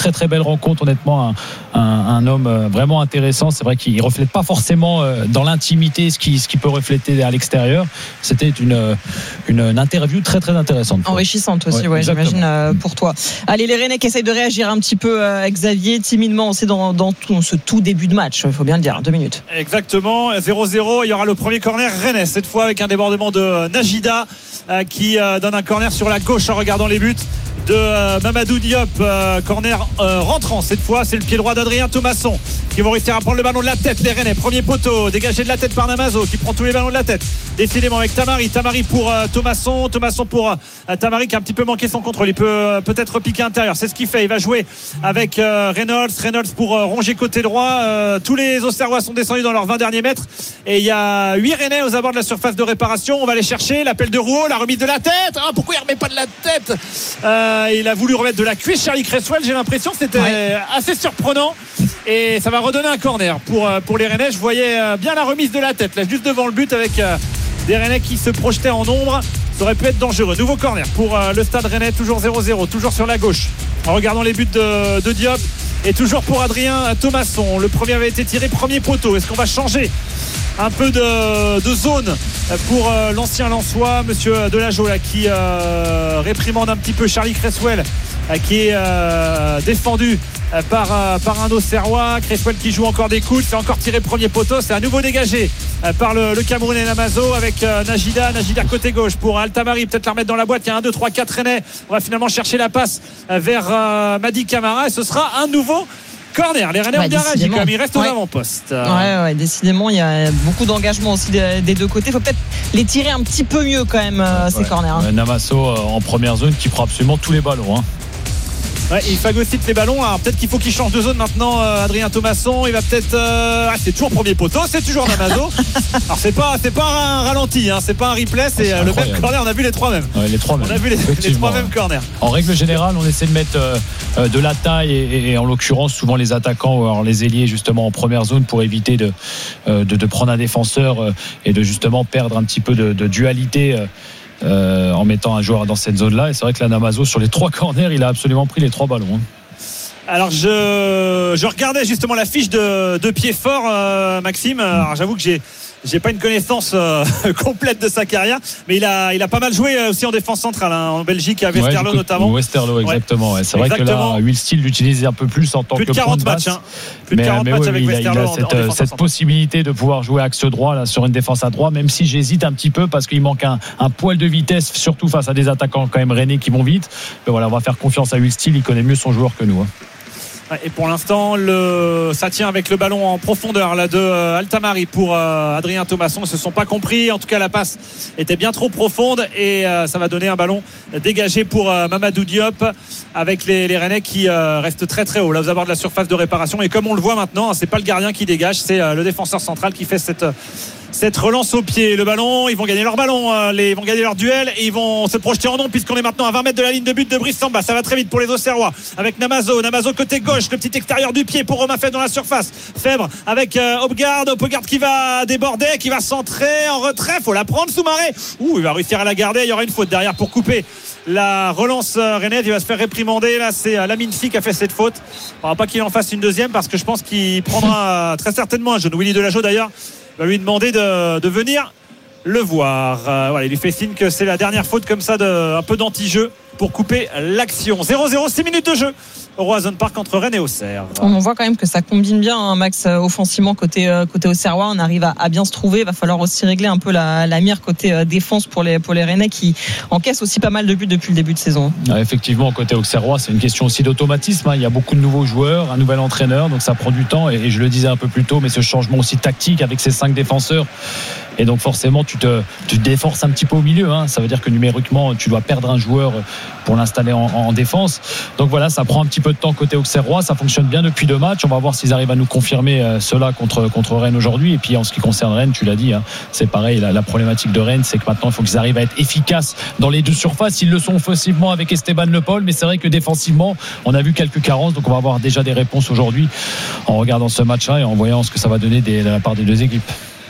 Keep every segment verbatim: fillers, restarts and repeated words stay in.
très très belle rencontre, honnêtement, un, un, un homme vraiment intéressant. C'est vrai qu'il reflète pas forcément dans l'intimité ce qui ce qui peut refléter à l'extérieur. C'était une une, une interview très très intéressante. Enrichissante aussi, ouais, ouais, j'imagine euh, pour toi. Allez, les Rennais qui essayent de réagir un petit peu, euh, Xavier, timidement aussi dans, dans tout, ce tout début de match, il faut bien le dire, deux minutes. Exactement, zéro zéro, il y aura le premier corner Rennais, cette fois avec un débordement de Najida euh, qui euh, donne un corner sur la gauche en regardant les buts de euh, Mamadou Diop, euh, corner euh, rentrant cette fois, c'est le pied droit d'Adrien Thomasson qui vont réussir à prendre le ballon de la tête, les Rennais, premier poteau dégagé de la tête par Namazo qui prend tous les ballons de la tête, décidément avec Tamari, Tamari pour euh, Thomasson, Thomasson pour euh, Tamari qui a un petit peu manqué son contrôle, il peut euh, peut-être piquer intérieur, c'est ce qu'il fait, il va jouer avec euh, Reynolds, Reynolds pour euh, ronger côté droit, euh, tous les Auxerrois sont descendus dans leurs vingt derniers mètres et il y a huit Rennais aux abords de la surface de réparation, on va les chercher, l'appel de Rouault, la remise de la tête, ah, pourquoi il remet pas de la tête euh, il a voulu remettre de la cuisse Charlie Cresswell, j'ai l'impression que c'était ouais. assez surprenant et ça va redonner un corner pour, pour les Rennais. Je voyais bien la remise de la tête là, juste devant le but avec des Rennais qui se projetaient en ombre, ça aurait pu être dangereux. Nouveau corner pour le Stade Rennais, toujours zéro zéro, toujours sur la gauche en regardant les buts de, de Diop et toujours pour Adrien Thomasson. Le premier avait été tiré, premier poteau. Est-ce qu'on va changer un peu de, de zone pour euh, l'ancien Lensois, monsieur Delageau là, qui euh, réprimande un petit peu Charlie Cresswell euh, qui est euh, défendu euh, par, euh, par un Auxerrois. Cresswell qui joue encore des coups, c'est encore tiré premier poteau, c'est à nouveau dégagé euh, par le, le Camerounais Namazo avec euh, Najida, Najida côté gauche pour Altamari, peut-être la remettre dans la boîte, il y a un, deux, trois, quatre Rennais, on va finalement chercher la passe euh, vers euh, Madi Camara et ce sera un nouveau corner. Les Rennais ouais, ont bien réagi quand même, ils restent ouais. aux avant-postes. Ouais, ouais, décidément, il y a beaucoup d'engagement aussi des, des deux côtés. Il faut peut-être les tirer un petit peu mieux quand même, euh, ouais. ces corners. Hein. Namazo euh, en première zone qui prend absolument tous les ballons. Hein. Ouais, il phagocyte les ballons. Alors peut-être qu'il faut qu'il change de zone maintenant. Euh, Adrien Thomasson, il va peut-être. Euh... Ah, c'est toujours premier poteau, c'est toujours Namazo. Alors c'est pas, c'est pas un ralenti, hein, c'est pas un replay, c'est, c'est euh, le même corner. On a vu les trois mêmes. Ouais, les trois mêmes. On a vu les, les trois mêmes corners. En règle générale, on essaie de mettre euh, de la taille et, et, et en l'occurrence souvent les attaquants ou alors les ailiers justement en première zone pour éviter de euh, de, de prendre un défenseur euh, et de justement perdre un petit peu de, de dualité. Euh, Euh, en mettant un joueur dans cette zone là et c'est vrai que la Namazo sur les trois corners il a absolument pris les trois ballons hein. Alors je, je regardais justement la fiche de, de Piedfort euh, Maxime, alors j'avoue que j'ai J'ai pas une connaissance euh, complète de sa carrière, mais il a, il a pas mal joué aussi en défense centrale, hein, en Belgique, à Westerlo ouais, notamment. Westerlo, exactement. Ouais. C'est exactement. Vrai que là, Will Steele l'utilise un peu plus en tant plus que de quarante matchs, hein. Plus de quarante mais, mais matchs oui, avec il Westerlo. A, il a cette, en, en cette possibilité de pouvoir jouer axe droit là, sur une défense à droite, même si j'hésite un petit peu parce qu'il manque un, un poil de vitesse, surtout face à des attaquants quand même rennais qui vont vite. Mais voilà, on va faire confiance à Will Steele, il connaît mieux son joueur que nous. Hein. Et pour l'instant, le... ça tient avec le ballon en profondeur là, de euh, Altamari pour euh, Adrien Thomasson. Ils ne se sont pas compris. En tout cas, la passe était bien trop profonde et euh, ça va donner un ballon dégagé pour euh, Mamadou Diop avec les, les Rennais qui euh, restent très très haut là aux abords de la surface de réparation. Et comme on le voit maintenant, hein, c'est pas le gardien qui dégage, c'est euh, le défenseur central qui fait cette. Cette relance au pied, le ballon, ils vont gagner leur ballon, euh, les, ils vont gagner leur duel et ils vont se projeter en nombre puisqu'on est maintenant à vingt mètres de la ligne de but de Brice Samba. Ça va très vite pour les Auxerrois avec Namazo, Namazo côté gauche, le petit extérieur du pied pour Romain Fèvre dans la surface. Fèvre avec euh, Hopgard, Hopgard qui va déborder, qui va centrer en retrait, faut la prendre Soumaré. Ouh, il va réussir à la garder, il y aura une faute derrière pour couper la relance euh, rennaise, il va se faire réprimander. Là, c'est euh, Lamine Fi qui a fait cette faute. On va pas qu'il en fasse une deuxième parce que je pense qu'il prendra euh, très certainement un jeune. Willy Delageau d'ailleurs va lui demander de, de venir le voir. Euh, voilà, il lui fait signe que c'est la dernière faute comme ça, de, un peu d'anti-jeu pour couper l'action. zéro zéro, six minutes de jeu au Roazhon Park entre Rennes et Auxerre. On voit quand même que ça combine bien, hein, Max, offensivement côté, côté Auxerrois. On arrive à, à bien se trouver. Il va falloir aussi régler un peu la, la mire côté défense pour les, pour les Rennais qui encaissent aussi pas mal de buts depuis le début de saison. Ouais, effectivement, côté Auxerrois, c'est une question aussi d'automatisme. Hein. Il y a beaucoup de nouveaux joueurs, un nouvel entraîneur, donc ça prend du temps. Et, et je le disais un peu plus tôt, mais ce changement aussi tactique avec ces cinq défenseurs. Et donc forcément tu te, tu te déforces un petit peu au milieu, hein. Ça veut dire que numériquement tu dois perdre un joueur pour l'installer en, en défense. Donc voilà, ça prend un petit peu de temps côté Auxerrois. Ça fonctionne bien depuis deux matchs. On va voir s'ils arrivent à nous confirmer euh, cela contre, contre Rennes aujourd'hui. Et puis en ce qui concerne Rennes, tu l'as dit, hein, c'est pareil, la, la problématique de Rennes, c'est que maintenant il faut qu'ils arrivent à être efficaces dans les deux surfaces. Ils le sont offensivement avec Esteban Le Paul, mais c'est vrai que défensivement on a vu quelques carences. Donc on va avoir déjà des réponses aujourd'hui en regardant ce match-là et en voyant ce que ça va donner des, de la part des deux équipes.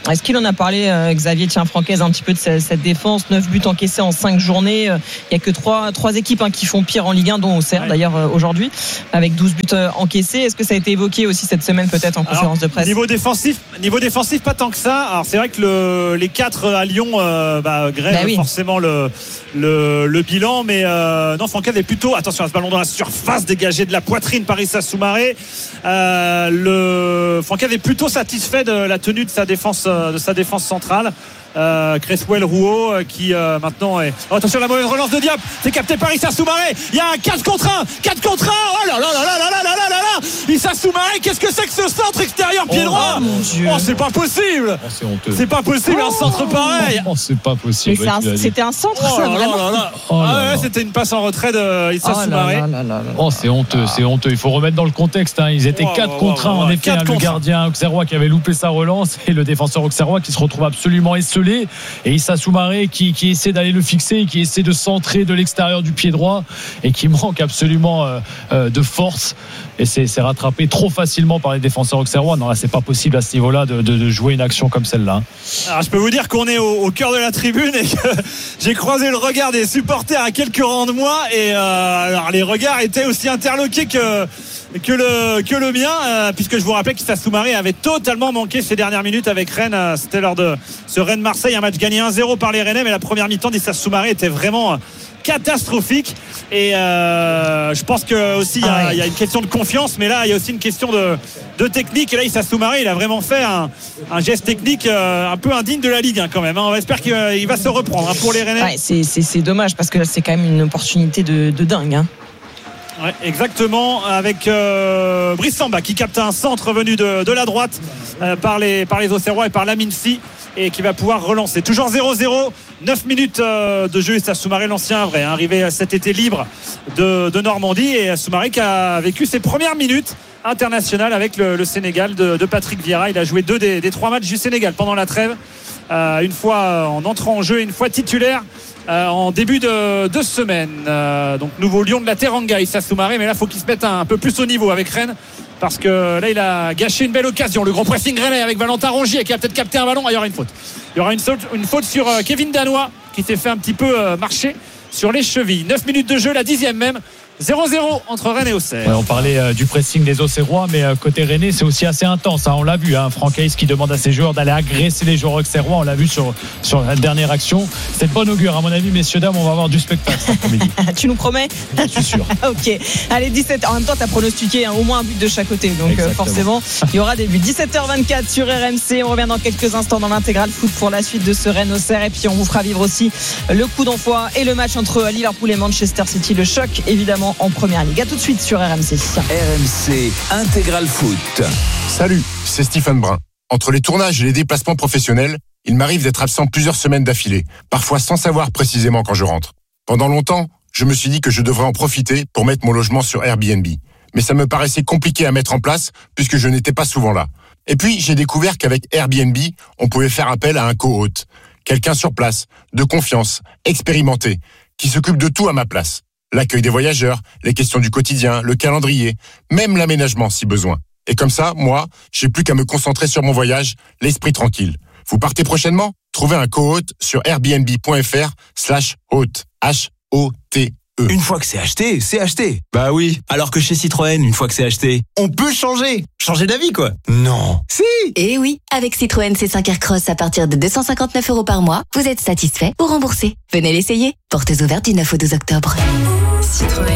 Est-ce qu'il en a parlé, euh, Xavier Tiens Francaise, un petit peu de cette, cette défense, neuf buts encaissés en cinq journées. Il n'y a que trois, trois équipes hein, qui font pire en Ligue un, dont Auxerre ouais. d'ailleurs euh, aujourd'hui, avec douze buts euh, encaissés. Est-ce que ça a été évoqué aussi cette semaine peut-être en conférence Alors, de presse? Niveau défensif, niveau défensif, pas tant que ça. Alors c'est vrai que le, les quatre à Lyon euh, bah, grèvent bah oui. forcément le, le, le bilan, mais euh, non, Francaise est plutôt, attention à ce ballon dans la surface, dégagé de la poitrine par Issa Soumaré. Euh, le Francaise est plutôt satisfait de la tenue de sa défense, de sa défense centrale. Euh, Cresswell Rouault euh, qui euh, maintenant est oh, attention la mauvaise relance de Diop, c'est capté par Issa Soumaré, il y a un quatre contre un quatre contre un, oh là là là là là là là là là Issa Soumaré, qu'est-ce que c'est que ce centre extérieur pied oh, droit oh, oh c'est pas possible oh, c'est, honteux. c'est pas possible oh, un centre pareil oh, c'est pas possible mais c'est un, c'était un centre oh, ça, là, là, là, là. Oh, ah, ouais, là. C'était une passe en retrait de Issa oh, Soumaré là, là, là, là, là. oh c'est honteux c'est honteux, il faut remettre dans le contexte hein. Ils étaient oh, quatre contre un en effet hein, le gardien auxerrois qui avait loupé sa relance et le défenseur auxerrois qui se retrouve absolument esselé et Issa Soumaré qui, qui essaie d'aller le fixer, qui essaie de centrer de l'extérieur du pied droit et qui manque absolument euh, euh, de force et c'est, c'est rattrapé trop facilement par les défenseurs auxerrois. Non là c'est pas possible à ce niveau-là de, de, de jouer une action comme celle-là. Alors je peux vous dire qu'on est au, au cœur de la tribune et que j'ai croisé le regard des supporters à quelques rangs de moi et euh, alors les regards étaient aussi interloqués que que le, que le mien euh, puisque je vous rappelle qu'Issa Soumaré avait totalement manqué ces dernières minutes avec Rennes. euh, c'était lors de ce Rennes-Marseille, un match gagné un zéro par les Rennais, mais la première mi-temps d'Issa Soumaré était vraiment catastrophique et euh, je pense que aussi il y, ah ouais. y a une question de confiance, mais là il y a aussi une question de, de technique et là Issa Soumaré il a vraiment fait un, un geste technique euh, un peu indigne de la Ligue hein, quand même hein. On espère qu'il va, il va se reprendre hein, pour les Rennais. Ouais, c'est, c'est, c'est dommage parce que là c'est quand même une opportunité de, de dingue hein. Ouais, exactement, avec euh, Brice Samba qui capte un centre venu de, de la droite euh, par les, par les Auxerrois et par Lamine Sy et qui va pouvoir relancer. Toujours zéro zéro, neuf minutes euh, de jeu. Issa Soumaré, l'ancien vrai, hein, arrivé cet été libre de, de Normandie et Soumaré qui a vécu ses premières minutes internationales avec le, le Sénégal de, de Patrick Vieira. Il a joué deux des, des trois matchs du Sénégal pendant la trêve, euh, une fois en entrant en jeu, une fois titulaire. Euh, en début de, de semaine euh, donc nouveau lion de la Teranga Issa Soumaré, mais là il faut qu'il se mette un, un peu plus au niveau avec Rennes parce que là il a gâché une belle occasion, le gros pressing rennais avec Valentin Rongier qui a peut-être capté un ballon. Ah, il y aura une faute il y aura une, faute, une faute sur euh, Kevin Danois qui s'est fait un petit peu euh, marcher sur les chevilles. Neuf minutes de jeu, la dixième même, zéro zéro entre Rennes et Auxerre. Ouais, on parlait euh, du pressing des Auxerrois, mais euh, côté Rennais c'est aussi assez intense hein, on l'a vu hein, Francaise qui demande à ses joueurs d'aller agresser les joueurs auxerrois, on l'a vu sur, sur la dernière action. C'est de bon augure à mon avis, messieurs dames, on va avoir du spectacle cet après-midi. Tu nous promets? Je suis sûr. Ok, allez dix-sept, en même temps tu as pronostiqué hein, au moins un but de chaque côté, donc euh, forcément il y aura des buts. Dix-sept heures vingt-quatre sur R M C, on revient dans quelques instants dans l'intégral foot pour la suite de ce Rennes-Auxerre et puis on vous fera vivre aussi le coup d'envoi et le match entre Liverpool et Manchester City, le choc évidemment en première ligue. À tout de suite sur R M C. R M C Intégral Foot. Salut, c'est Stephen Brun. Entre les tournages et les déplacements professionnels, il m'arrive d'être absent plusieurs semaines d'affilée, parfois sans savoir précisément quand je rentre. Pendant longtemps, je me suis dit que je devrais en profiter pour mettre mon logement sur Airbnb. Mais ça me paraissait compliqué à mettre en place puisque je n'étais pas souvent là. Et puis, j'ai découvert qu'avec Airbnb, on pouvait faire appel à un co-hôte. Quelqu'un sur place, de confiance, expérimenté, qui s'occupe de tout à ma place. L'accueil des voyageurs, les questions du quotidien, le calendrier, même l'aménagement si besoin. Et comme ça, moi, j'ai plus qu'à me concentrer sur mon voyage, l'esprit tranquille. Vous partez prochainement? Trouvez un co-hôte sur airbnb.fr slash hôte. H O T E. Une fois que c'est acheté, c'est acheté. Bah oui. Alors que chez Citroën, une fois que c'est acheté, on peut changer. Changer d'avis, quoi. Non. Si. Eh oui. Avec Citroën C cinq Aircross à partir de deux cent cinquante-neuf euros par mois, vous êtes satisfait ou remboursé. Venez l'essayer. Portes ouvertes du neuf au douze octobre. Citroën.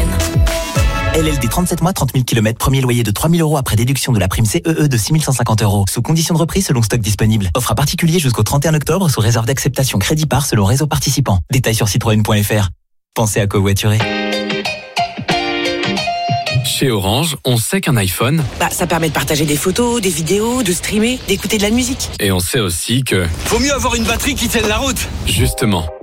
L L D trente-sept mois, trente mille kilomètres, premier loyer de trois mille euros après déduction de la prime C E E de six mille cent cinquante euros. Sous condition de reprise selon stock disponible. Offre à particulier jusqu'au trente et un octobre sous réserve d'acceptation crédit par selon réseau participant. Détails sur citroën point f r. Pensez à covoiturer. Chez Orange, on sait qu'un iPhone, bah, ça permet de partager des photos, des vidéos, de streamer, d'écouter de la musique. Et on sait aussi que... Faut mieux avoir une batterie qui tienne la route. Justement,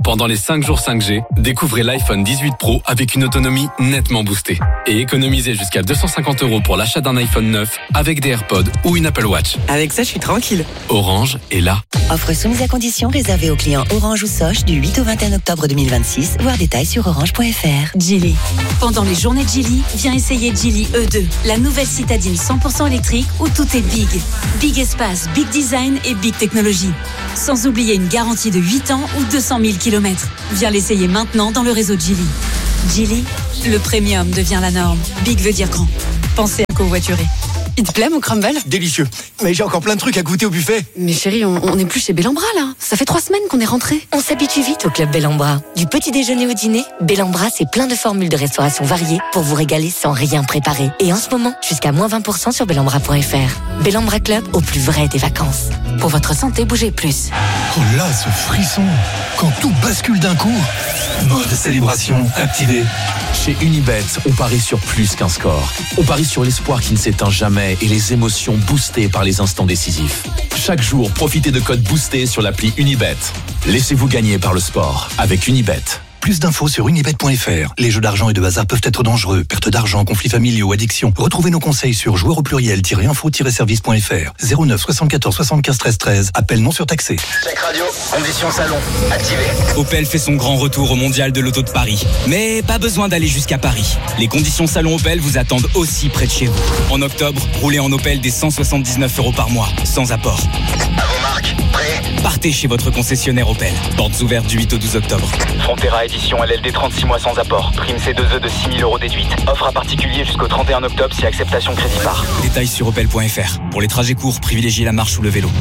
Pendant les cinq jours cinq G, découvrez l'iPhone dix-huit Pro avec une autonomie nettement boostée. Et économisez jusqu'à deux cent cinquante euros pour l'achat d'un iPhone neuf avec des AirPods ou une Apple Watch. Avec ça, je suis tranquille. Orange est là. Offre soumise à condition réservée aux clients Orange ou Soch du huit au vingt et un octobre deux mille vingt-six. Voir détails sur orange point f r. Geely. Pendant les journées de Geely, viens essayer Geely E deux, la nouvelle citadine cent pour cent électrique où tout est big. Big espace, big design et big technologie. Sans oublier une garantie de huit ans ou deux cent mille kilomètres. Viens l'essayer maintenant dans le réseau Geely. Geely, le premium devient la norme. Big veut dire grand. Pensez à covoiturer. Il te plaît mon crumble? Délicieux. Mais j'ai encore plein de trucs à goûter au buffet. Mais chérie, on n'est plus chez Bellambra là. Ça fait trois semaines qu'on est rentrés. On s'habitue vite au club Bellambra. Du petit déjeuner au dîner, Bellambra c'est plein de formules de restauration variées pour vous régaler sans rien préparer. Et en ce moment, jusqu'à moins vingt pour cent sur bellambra point f r. Bellambra Club, au plus vrai des vacances. Pour votre santé, bougez plus. Oh là, ce frisson. Quand tout bascule d'un coup. Mode célébration activé. Chez Unibet, on parie sur plus qu'un score. On parie sur l'espoir qui ne s'éteint jamais et les émotions boostées par les instants décisifs. Chaque jour, profitez de codes boostés sur l'appli Unibet. Laissez-vous gagner par le sport avec Unibet. Plus d'infos sur unibet point f r. Les jeux d'argent et de hasard peuvent être dangereux. Perte d'argent, conflits familiaux, addiction. Retrouvez nos conseils sur joueurs au pluriel-info-service point f r. zéro neuf soixante-quatorze soixante-quinze treize treize. Appel non surtaxé. Check radio, conditions salon, activé. Opel fait son grand retour au Mondial de l'Auto de Paris. Mais pas besoin d'aller jusqu'à Paris. Les conditions salon Opel vous attendent aussi près de chez vous. En octobre, roulez en Opel des cent soixante-dix-neuf euros par mois, sans apport. À vos marques, prêt? Partez chez votre concessionnaire Opel. Portes ouvertes du huit au douze octobre. Frontera édition L L D trente-six mois sans apport. Prime C deux E de six mille euros déduite. Offre à particulier jusqu'au trente et un octobre si acceptation crédit par. Détails sur opel point f r. Pour les trajets courts, privilégiez la marche ou le vélo.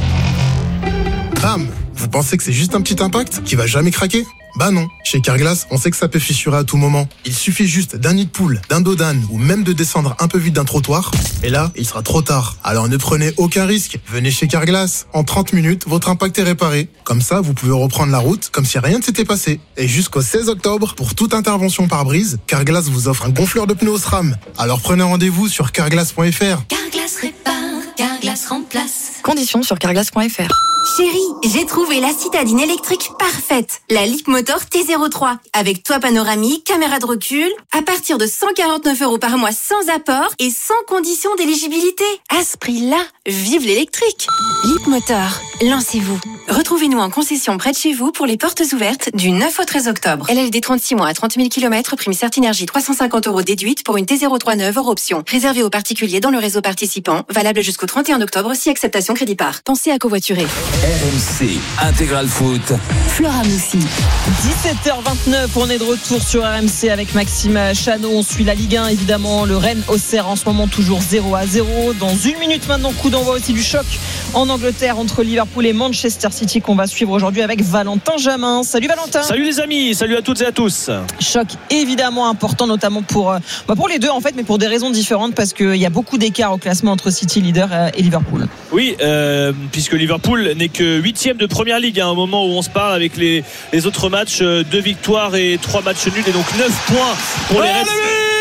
Bam! Vous pensez que c'est juste un petit impact qui va jamais craquer? Bah non, chez Carglass, on sait que ça peut fissurer à tout moment. Il suffit juste d'un nid de poule, d'un dos d'âne ou même de descendre un peu vite d'un trottoir. Et là, il sera trop tard. Alors ne prenez aucun risque. Venez chez Carglass. En trente minutes, votre impact est réparé. Comme ça, vous pouvez reprendre la route comme si rien ne s'était passé. Et jusqu'au seize octobre, pour toute intervention par brise, Carglass vous offre un gonfleur de pneus Osram. Alors prenez rendez-vous sur carglass point f r. Carglass répare, Carglass remplace. Conditions sur carglass point f r. Chérie, j'ai trouvé la citadine électrique parfaite. La Leapmotor T zéro trois. Avec toit panoramique, caméra de recul. À partir de cent quarante-neuf euros par mois sans apport et sans condition d'éligibilité. À ce prix-là, vive l'électrique. Leapmotor, lancez-vous. Retrouvez-nous en concession près de chez vous pour les portes ouvertes du neuf au treize octobre. L L D trente-six mois à trente mille kilomètres, prime Certinergie trois cent cinquante euros déduite pour une T zéro trois neuve hors option. Réservé aux particuliers dans le réseau participant. Valable jusqu'au trente et un octobre si acceptation crédit par. Pensez à covoiturer. R M C Intégral Foot. Flora Moussi. dix-sept heures vingt-neuf, on est de retour sur R M C avec Maxime Chanot. On suit la Ligue un évidemment. Le Rennes Auxerre en ce moment toujours zéro à zéro. Dans une minute maintenant, coup d'envoi aussi du choc en Angleterre entre Liverpool et Manchester City qu'on va suivre aujourd'hui avec Valentin Jamin. Salut Valentin. Salut les amis, salut à toutes et à tous. Choc évidemment important notamment pour, bah pour les deux en fait, mais pour des raisons différentes parce qu'il y a beaucoup d'écart au classement entre City leader et Liverpool. Oui, euh, puisque Liverpool n'est que huitième de première ligue hein, au moment où on se parle avec les, les autres matchs, deux victoires et trois matchs nuls et donc neuf points pour les Reds.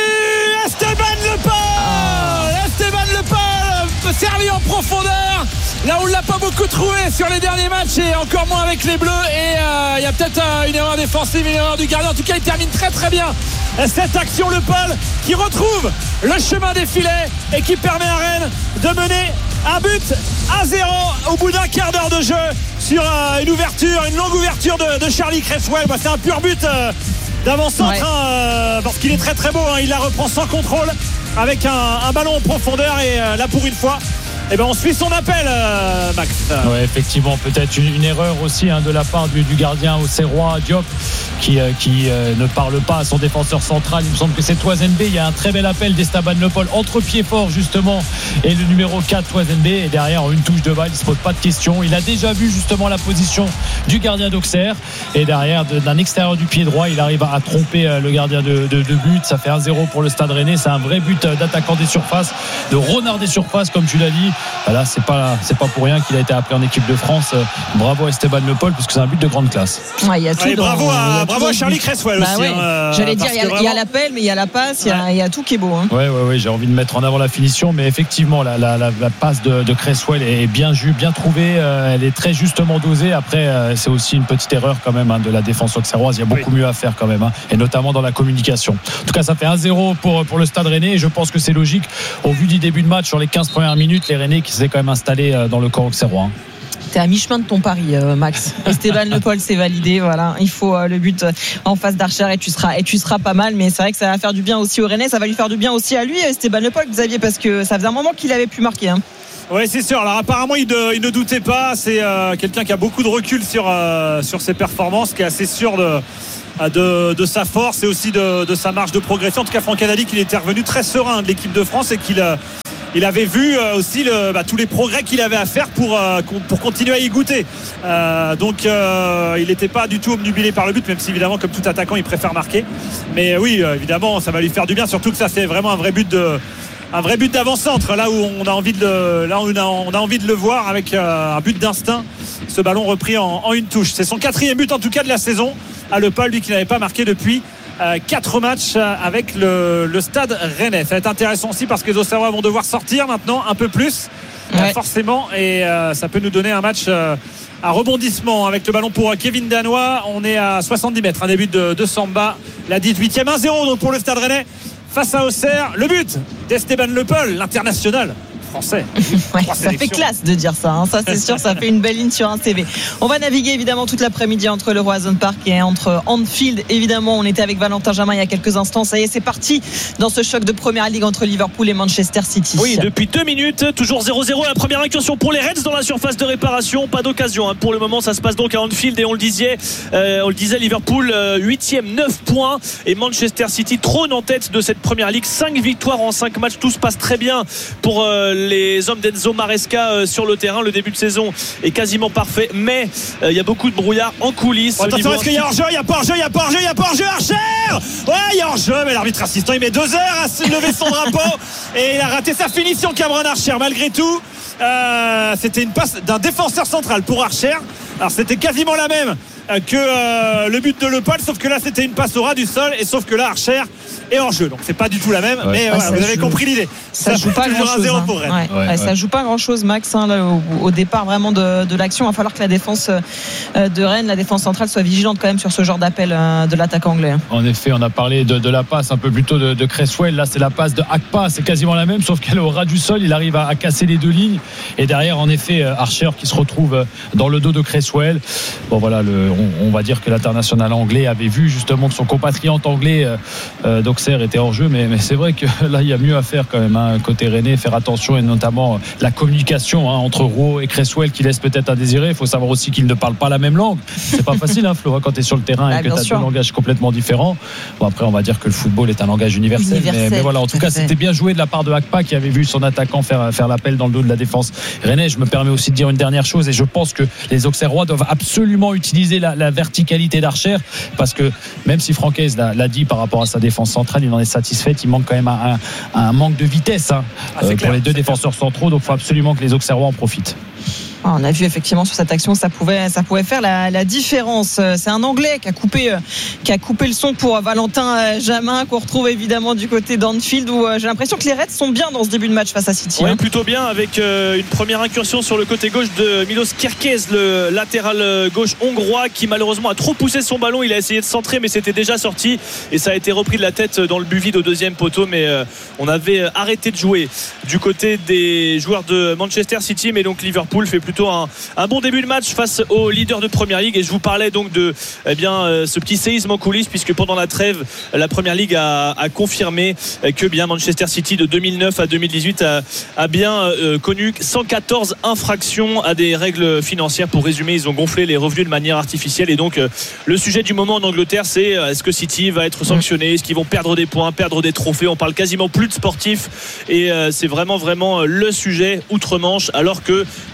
Esteban Le Paul, Esteban Le Paul servi en profondeur là où on l'a pas beaucoup trouvé sur les derniers matchs et encore moins avec les Bleus et il euh, y a peut-être euh, une erreur défensive, une erreur du gardien. En tout cas il termine très très bien cette action. Le Paul qui retrouve le chemin des filets et qui permet à Rennes de mener un but à zéro au bout d'un quart d'heure de jeu sur euh, une ouverture, une longue ouverture de, de Charlie Cresswell. Bah, c'est un pur but euh, d'avant-centre ouais. hein, euh, parce qu'il est très très beau hein. Il la reprend sans contrôle avec un, un ballon en profondeur et euh, là pour une fois eh ben on suit son appel euh, Max. Ouais, effectivement peut-être une, une erreur aussi hein, de la part du, du gardien auxerrois Diop qui, euh, qui euh, ne parle pas à son défenseur central. Il me semble que c'est Toisenbe. Il y a un très bel appel d'Esteban Le Paul entre pied fort justement et le numéro quatre Toisenbe et derrière une touche de balle. Il se pose pas de questions. Il a déjà vu justement la position du gardien d'Auxerre et derrière d'un extérieur du pied droit il arrive à, à tromper le gardien de, de, de but. Ça fait un zéro pour le Stade Rennais. C'est un vrai but d'attaquant des surfaces, de renard des surfaces comme tu l'as dit. Voilà, c'est pas c'est pas pour rien qu'il a été appelé en équipe de France. Bravo à Esteban Le Paul, parce que c'est un but de grande classe. Ouais, il y a tout ouais, dans, bravo à, a bravo à Charlie Cresswell bah aussi. Ouais. Hein, J'allais dire, il y, a, vraiment... il y a l'appel, mais il y a la passe, il ouais. y, y a tout qui est beau. Hein. Ouais, ouais, ouais, j'ai envie de mettre en avant la finition, mais effectivement, la, la, la, la passe de, de Cresswell est bien ju, bien trouvée. Euh, elle est très justement dosée. Après, euh, c'est aussi une petite erreur quand même hein, de la défense auxerroise. Il y a beaucoup oui. mieux à faire quand même, hein, et notamment dans la communication. En tout cas, ça fait un zéro pour, pour le Stade Rennais. Et je pense que c'est logique au vu du début de match sur les quinze premières minutes, les Rennais qui s'est quand même installés dans le camp auxerrois. T'es à mi-chemin de ton pari, euh, Max. Esteban Le Paul, c'est validé. Voilà, il faut euh, le but en face d'Archer et tu seras et tu seras pas mal. Mais c'est vrai que ça va faire du bien aussi au Rennais. Ça va lui faire du bien aussi à lui, Esteban Le Paul, Xavier, parce que ça faisait un moment qu'il avait pu marquer. Hein. Oui, c'est sûr. Alors apparemment, il ne, il ne doutait pas. C'est euh, quelqu'un qui a beaucoup de recul sur euh, sur ses performances, qui est assez sûr de. De, de sa force et aussi de, de sa marge de progression. En tout cas, Franck a dit qu'il était revenu très serein de l'équipe de France et qu'il a, il avait vu aussi le, bah, tous les progrès qu'il avait à faire pour, pour continuer à y goûter. Euh, donc, euh, il n'était pas du tout obnubilé par le but, même si évidemment, comme tout attaquant, il préfère marquer. Mais oui, évidemment, ça va lui faire du bien, surtout que ça fait vraiment un vrai but de. Un vrai but d'avant-centre, là où on a envie de le, là où on a, on a envie de le voir avec euh, un but d'instinct. Ce ballon repris en, en une touche. C'est son quatrième but en tout cas de la saison. À Le Paul, lui qui n'avait pas marqué depuis euh, quatre matchs avec le, le Stade Rennais. Ça va être intéressant aussi parce que les Auxerrois vont devoir sortir maintenant un peu plus, ouais. euh, forcément, et euh, ça peut nous donner un match euh, à rebondissement avec le ballon pour Kevin Danois. On est à soixante-dix mètres, un début de, de Samba, la dix-huitième, un zéro donc pour le Stade Rennais face à Auxerre. Le but d'Esteban Le Paul, l'international français. Ouais, ça fait classe de dire ça, hein. Ça c'est sûr, ça fait une belle ligne sur un C V. On va naviguer évidemment toute l'après-midi entre le Roazhon Park et entre Anfield. Évidemment, on était avec Valentin Jamin il y a quelques instants. Ça y est, c'est parti dans ce choc de première ligue entre Liverpool et Manchester City. Oui, depuis deux minutes, toujours zéro zéro. La première incursion pour les Reds dans la surface de réparation. Pas d'occasion, hein. Pour le moment, ça se passe donc à Anfield et on le disait, euh, on le disait, Liverpool huitième, euh, neuf points et Manchester City trône en tête de cette première ligue. cinq victoires en cinq matchs. Tout se passe très bien pour euh, les hommes d'Enzo Maresca euh, sur le terrain. Le début de saison est quasiment parfait, mais il euh, y a beaucoup de brouillard en coulisses. Oh, attention, est-ce qu'il y a hors-jeu? Il y a pas hors-jeu, il y a pas hors-jeu, il y a pas hors-jeu. Archer! Ouais, il y a hors-jeu, mais l'arbitre assistant il met deux heures à se lever son drapeau et il a raté sa finition, Cameron Archer. Malgré tout, euh, c'était une passe d'un défenseur central pour Archer. Alors c'était quasiment la même que euh, le but de Le Paul, sauf que là c'était une passe au ras du sol et sauf que là Archer est en jeu, donc c'est pas du tout la même, ouais. mais ouais, voilà, vous avez joue, compris l'idée. Ça, ça joue pas grand chose, hein. ouais. Ouais, ouais, ouais. Ça joue pas grand chose, Max, hein, là, au, au départ vraiment de, de l'action. Il va falloir que la défense euh, de Rennes, la défense centrale, soit vigilante quand même sur ce genre d'appel euh, de l'attaque anglais. En effet, on a parlé de, de la passe un peu plus tôt de, de Cresswell. Là c'est la passe de Akpa, c'est quasiment la même, sauf qu'elle est au ras du sol. Il arrive à, à casser les deux lignes et derrière en effet Archer qui se retrouve dans le dos de Cresswell. Bon voilà, le, on, on va dire que l'international anglais avait vu justement que son compatriote anglais euh, d'Auxerre était hors jeu, mais, mais c'est vrai que là il y a mieux à faire quand même, hein, côté Rennais, faire attention et notamment la communication, hein, entre Rouault et Cresswell qui laisse peut-être à désirer. Il faut savoir aussi qu'ils ne parlent pas la même langue. C'est pas facile, hein, Flo, quand tu es sur le terrain et ah, que tu as deux langages complètement différents. Bon, après on va dire que le football est un langage universel, universel mais, mais voilà, en tout cas c'était bien joué de la part de Akpa qui avait vu son attaquant faire, faire l'appel dans le dos de la défense Rennais. Je me permets aussi de dire une dernière chose et je pense que les Auxerrois doivent absolument utiliser la, la verticalité d'Archer, parce que même si Francaise l'a, l'a dit par rapport à sa défense centrale, il en est satisfait. Il manque quand même un, un, un manque de vitesse, hein, ah, euh, pour les deux défenseurs clair. centraux, donc il faut absolument que les Auxerrois en profitent. On a vu effectivement sur cette action, ça pouvait, ça pouvait faire la, la différence. C'est un Anglais qui a coupé, qui a coupé le son pour Valentin Jamin, qu'on retrouve évidemment du côté d'Anfield, où j'ai l'impression que les Reds sont bien dans ce début de match face à City. Oui, hein. plutôt bien, avec une première incursion sur le côté gauche de Milos Kerkez, le latéral gauche hongrois, qui malheureusement a trop poussé son ballon. Il a essayé de centrer, mais c'était déjà sorti et ça a été repris de la tête dans le but vide au deuxième poteau. Mais on avait arrêté de jouer du côté des joueurs de Manchester City, mais donc Liverpool fait plus Un, un bon début de match face au leader de Première Ligue. Et je vous parlais donc de eh bien, euh, ce petit séisme en coulisses, puisque pendant la trêve, la Première Ligue a, a confirmé que bien Manchester City de deux mille neuf à deux mille dix-huit a, a bien euh, connu cent quatorze infractions à des règles financières. Pour résumer, ils ont gonflé les revenus de manière artificielle. Et donc euh, le sujet du moment en Angleterre, c'est euh, est-ce que City va être sanctionné, est-ce qu'ils vont perdre des points, perdre des trophées. On parle quasiment plus de sportifs et euh, c'est vraiment vraiment le sujet outre-Manche, alors que pourtant ça se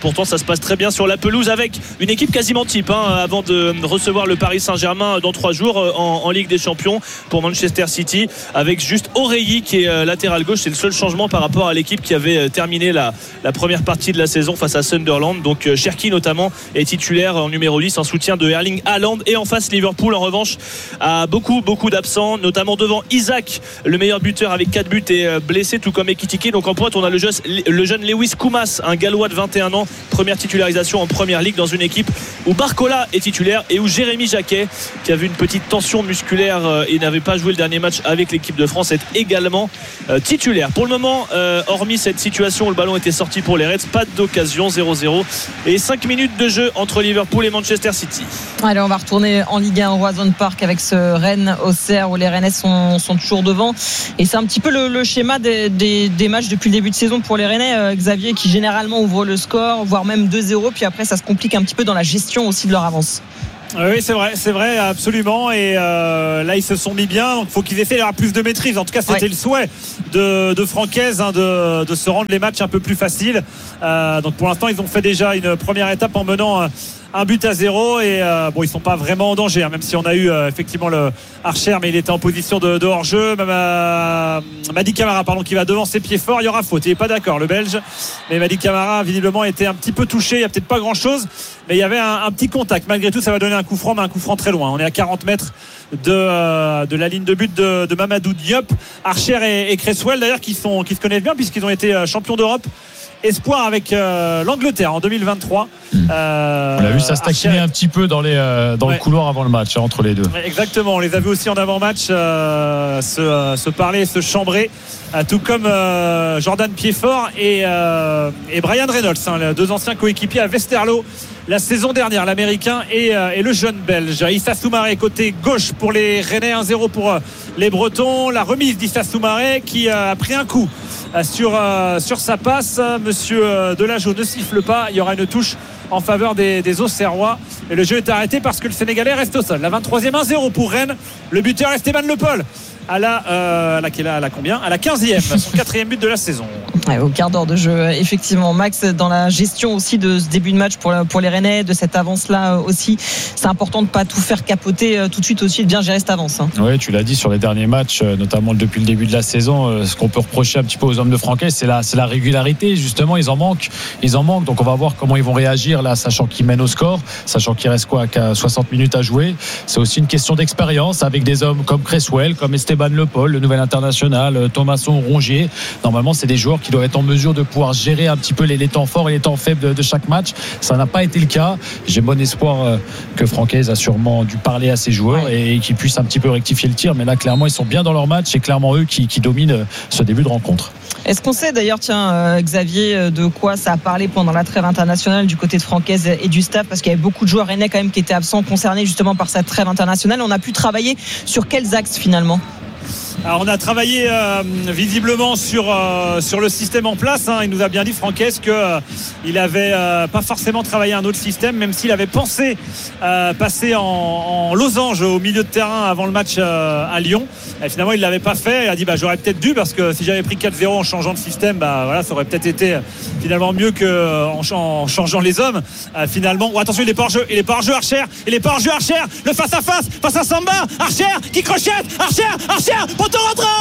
passe très bien sur la pelouse avec une équipe quasiment type hein, avant de recevoir le Paris Saint-Germain dans trois jours en, en Ligue des Champions pour Manchester City, avec juste Origi qui est latéral gauche. C'est le seul changement par rapport à l'équipe qui avait terminé la, la première partie de la saison face à Sunderland. Donc Cherki notamment est titulaire en numéro dix en soutien de Erling Haaland, et en face Liverpool en revanche a beaucoup beaucoup d'absents, notamment devant Isaac, le meilleur buteur avec quatre buts, est blessé, tout comme Ekitike. Donc en pointe on a le jeune, le jeune Lewis Koumas, un Gallois de vingt et un ans, première titularisation en première ligue dans une équipe où Barcola est titulaire et où Jérémy Jacquet, qui avait une petite tension musculaire et n'avait pas joué le dernier match avec l'équipe de France, est également euh, titulaire. Pour le moment, euh, hormis cette situation où le ballon était sorti pour les Reds, pas d'occasion. Zéro zéro et cinq minutes de jeu entre Liverpool et Manchester City. Allez, on va retourner en Ligue un au Roazhon Park avec ce Rennes-Auxerre où les Rennais sont, sont toujours devant, et c'est un petit peu le, le schéma des, des, des matchs depuis le début de saison pour les Rennais, euh, Xavier, qui généralement ouvre le score, voire même deux zéro, puis après ça se complique un petit peu dans la gestion aussi de leur avance. Oui, c'est vrai, c'est vrai, absolument. Et euh, là, ils se sont mis bien. Donc, il faut qu'ils essaient d'avoir plus de maîtrise. En tout cas, c'était ouais. le souhait de, de Francaise hein, de, de se rendre les matchs un peu plus faciles. Euh, donc, pour l'instant, ils ont fait déjà une première étape en menant un, un but à zéro. Et euh, bon, ils sont pas vraiment en danger, hein, même si on a eu euh, effectivement le Archer, mais il était en position de, de hors-jeu. Même euh, Mady Camara, pardon, qui va devant ses pieds forts. Il y aura faute. Il n'est pas d'accord, le Belge. Mais Mady Camara, visiblement, était un petit peu touché. Il n'y a peut-être pas grand-chose, mais il y avait un, un petit contact. Malgré tout, ça va donner un coup franc, mais un coup franc très loin. On est à quarante mètres de, euh, de la ligne de but de, de Mamadou Diop. Archer et, et Cresswell d'ailleurs qui, sont, qui se connaissent bien puisqu'ils ont été champions d'Europe espoir avec euh, l'Angleterre en deux mille vingt-trois. Euh, on a vu ça se taquiner Archer... un petit peu dans, les, euh, dans ouais. le couloir avant le match hein, entre les deux. Exactement, on les a vus aussi en avant-match euh, se, euh, se parler, se chambrer, euh, tout comme euh, Jordan Piedfort et, euh, et Brian Reynolds, hein, les deux anciens coéquipiers à Westerlo la saison dernière, l'américain et, euh, et le jeune belge. Issa Soumaré côté gauche pour les Rennais, un zéro pour euh, les Bretons. La remise d'Issa Soumaré qui euh, a pris un coup euh, sur, euh, sur sa passe. Monsieur euh, Delageau ne siffle pas, il y aura une touche en faveur des, des Auxerrois, et le jeu est arrêté parce que le Sénégalais reste au sol. La vingt-troisième, un zéro pour Rennes. Le buteur Esteban Le Paul à la, euh, à, la, à la combien à la quinzième, son quatrième but de la saison. Ouais, au quart d'heure de jeu, effectivement. Max, dans la gestion aussi de ce début de match pour, pour les Rennais, de cette avance-là aussi, c'est important de ne pas tout faire capoter tout de suite aussi, de bien gérer cette avance. Hein. Oui, tu l'as dit sur les derniers matchs, notamment depuis le début de la saison, ce qu'on peut reprocher un petit peu aux hommes de Francaise, c'est la, c'est la régularité. Justement, ils en manquent. Ils en manquent. Donc on va voir comment ils vont réagir là, sachant qu'ils mènent au score, sachant qu'il reste quoi, qu'à soixante minutes à jouer. C'est aussi une question d'expérience avec des hommes comme Cresswell, comme Esteban Le Paul, le nouvel international, Thomasson, Rongier. Normalement, c'est des joueurs qui doivent être en mesure de pouvoir gérer un petit peu les, les temps forts et les temps faibles de, de chaque match. Ça n'a pas été le cas. J'ai bon espoir euh, que Francaise a sûrement dû parler à ses joueurs ouais. et qu'ils puissent un petit peu rectifier le tir. Mais là, clairement, ils sont bien dans leur match. C'est clairement eux qui, qui dominent ce début de rencontre. Est-ce qu'on sait d'ailleurs, tiens, euh, Xavier, de quoi ça a parlé pendant la trêve internationale du côté de Francaise et du staff, parce qu'il y avait beaucoup de joueurs rennais quand même qui étaient absents, concernés justement par cette trêve internationale. On a pu travailler sur quels axes finalement ? Alors on a travaillé euh, visiblement sur, euh, sur le système en place, hein. Il nous a bien dit, Francaise, qu'il euh, n'avait euh, pas forcément travaillé un autre système, même s'il avait pensé euh, passer en, en losange au milieu de terrain avant le match euh, à Lyon. Et finalement il ne l'avait pas fait. Il a dit bah, j'aurais peut-être dû, parce que si j'avais pris quatre zéro en changeant de système, bah, voilà, ça aurait peut-être été finalement mieux qu'en en changeant les hommes. Euh, finalement, oh, attention, il est pas hors jeu, il est pas hors jeu Archer, il est pas hors jeu Archer, le face à face face à Samba, Archer qui crochette, Archer, Archer, poteau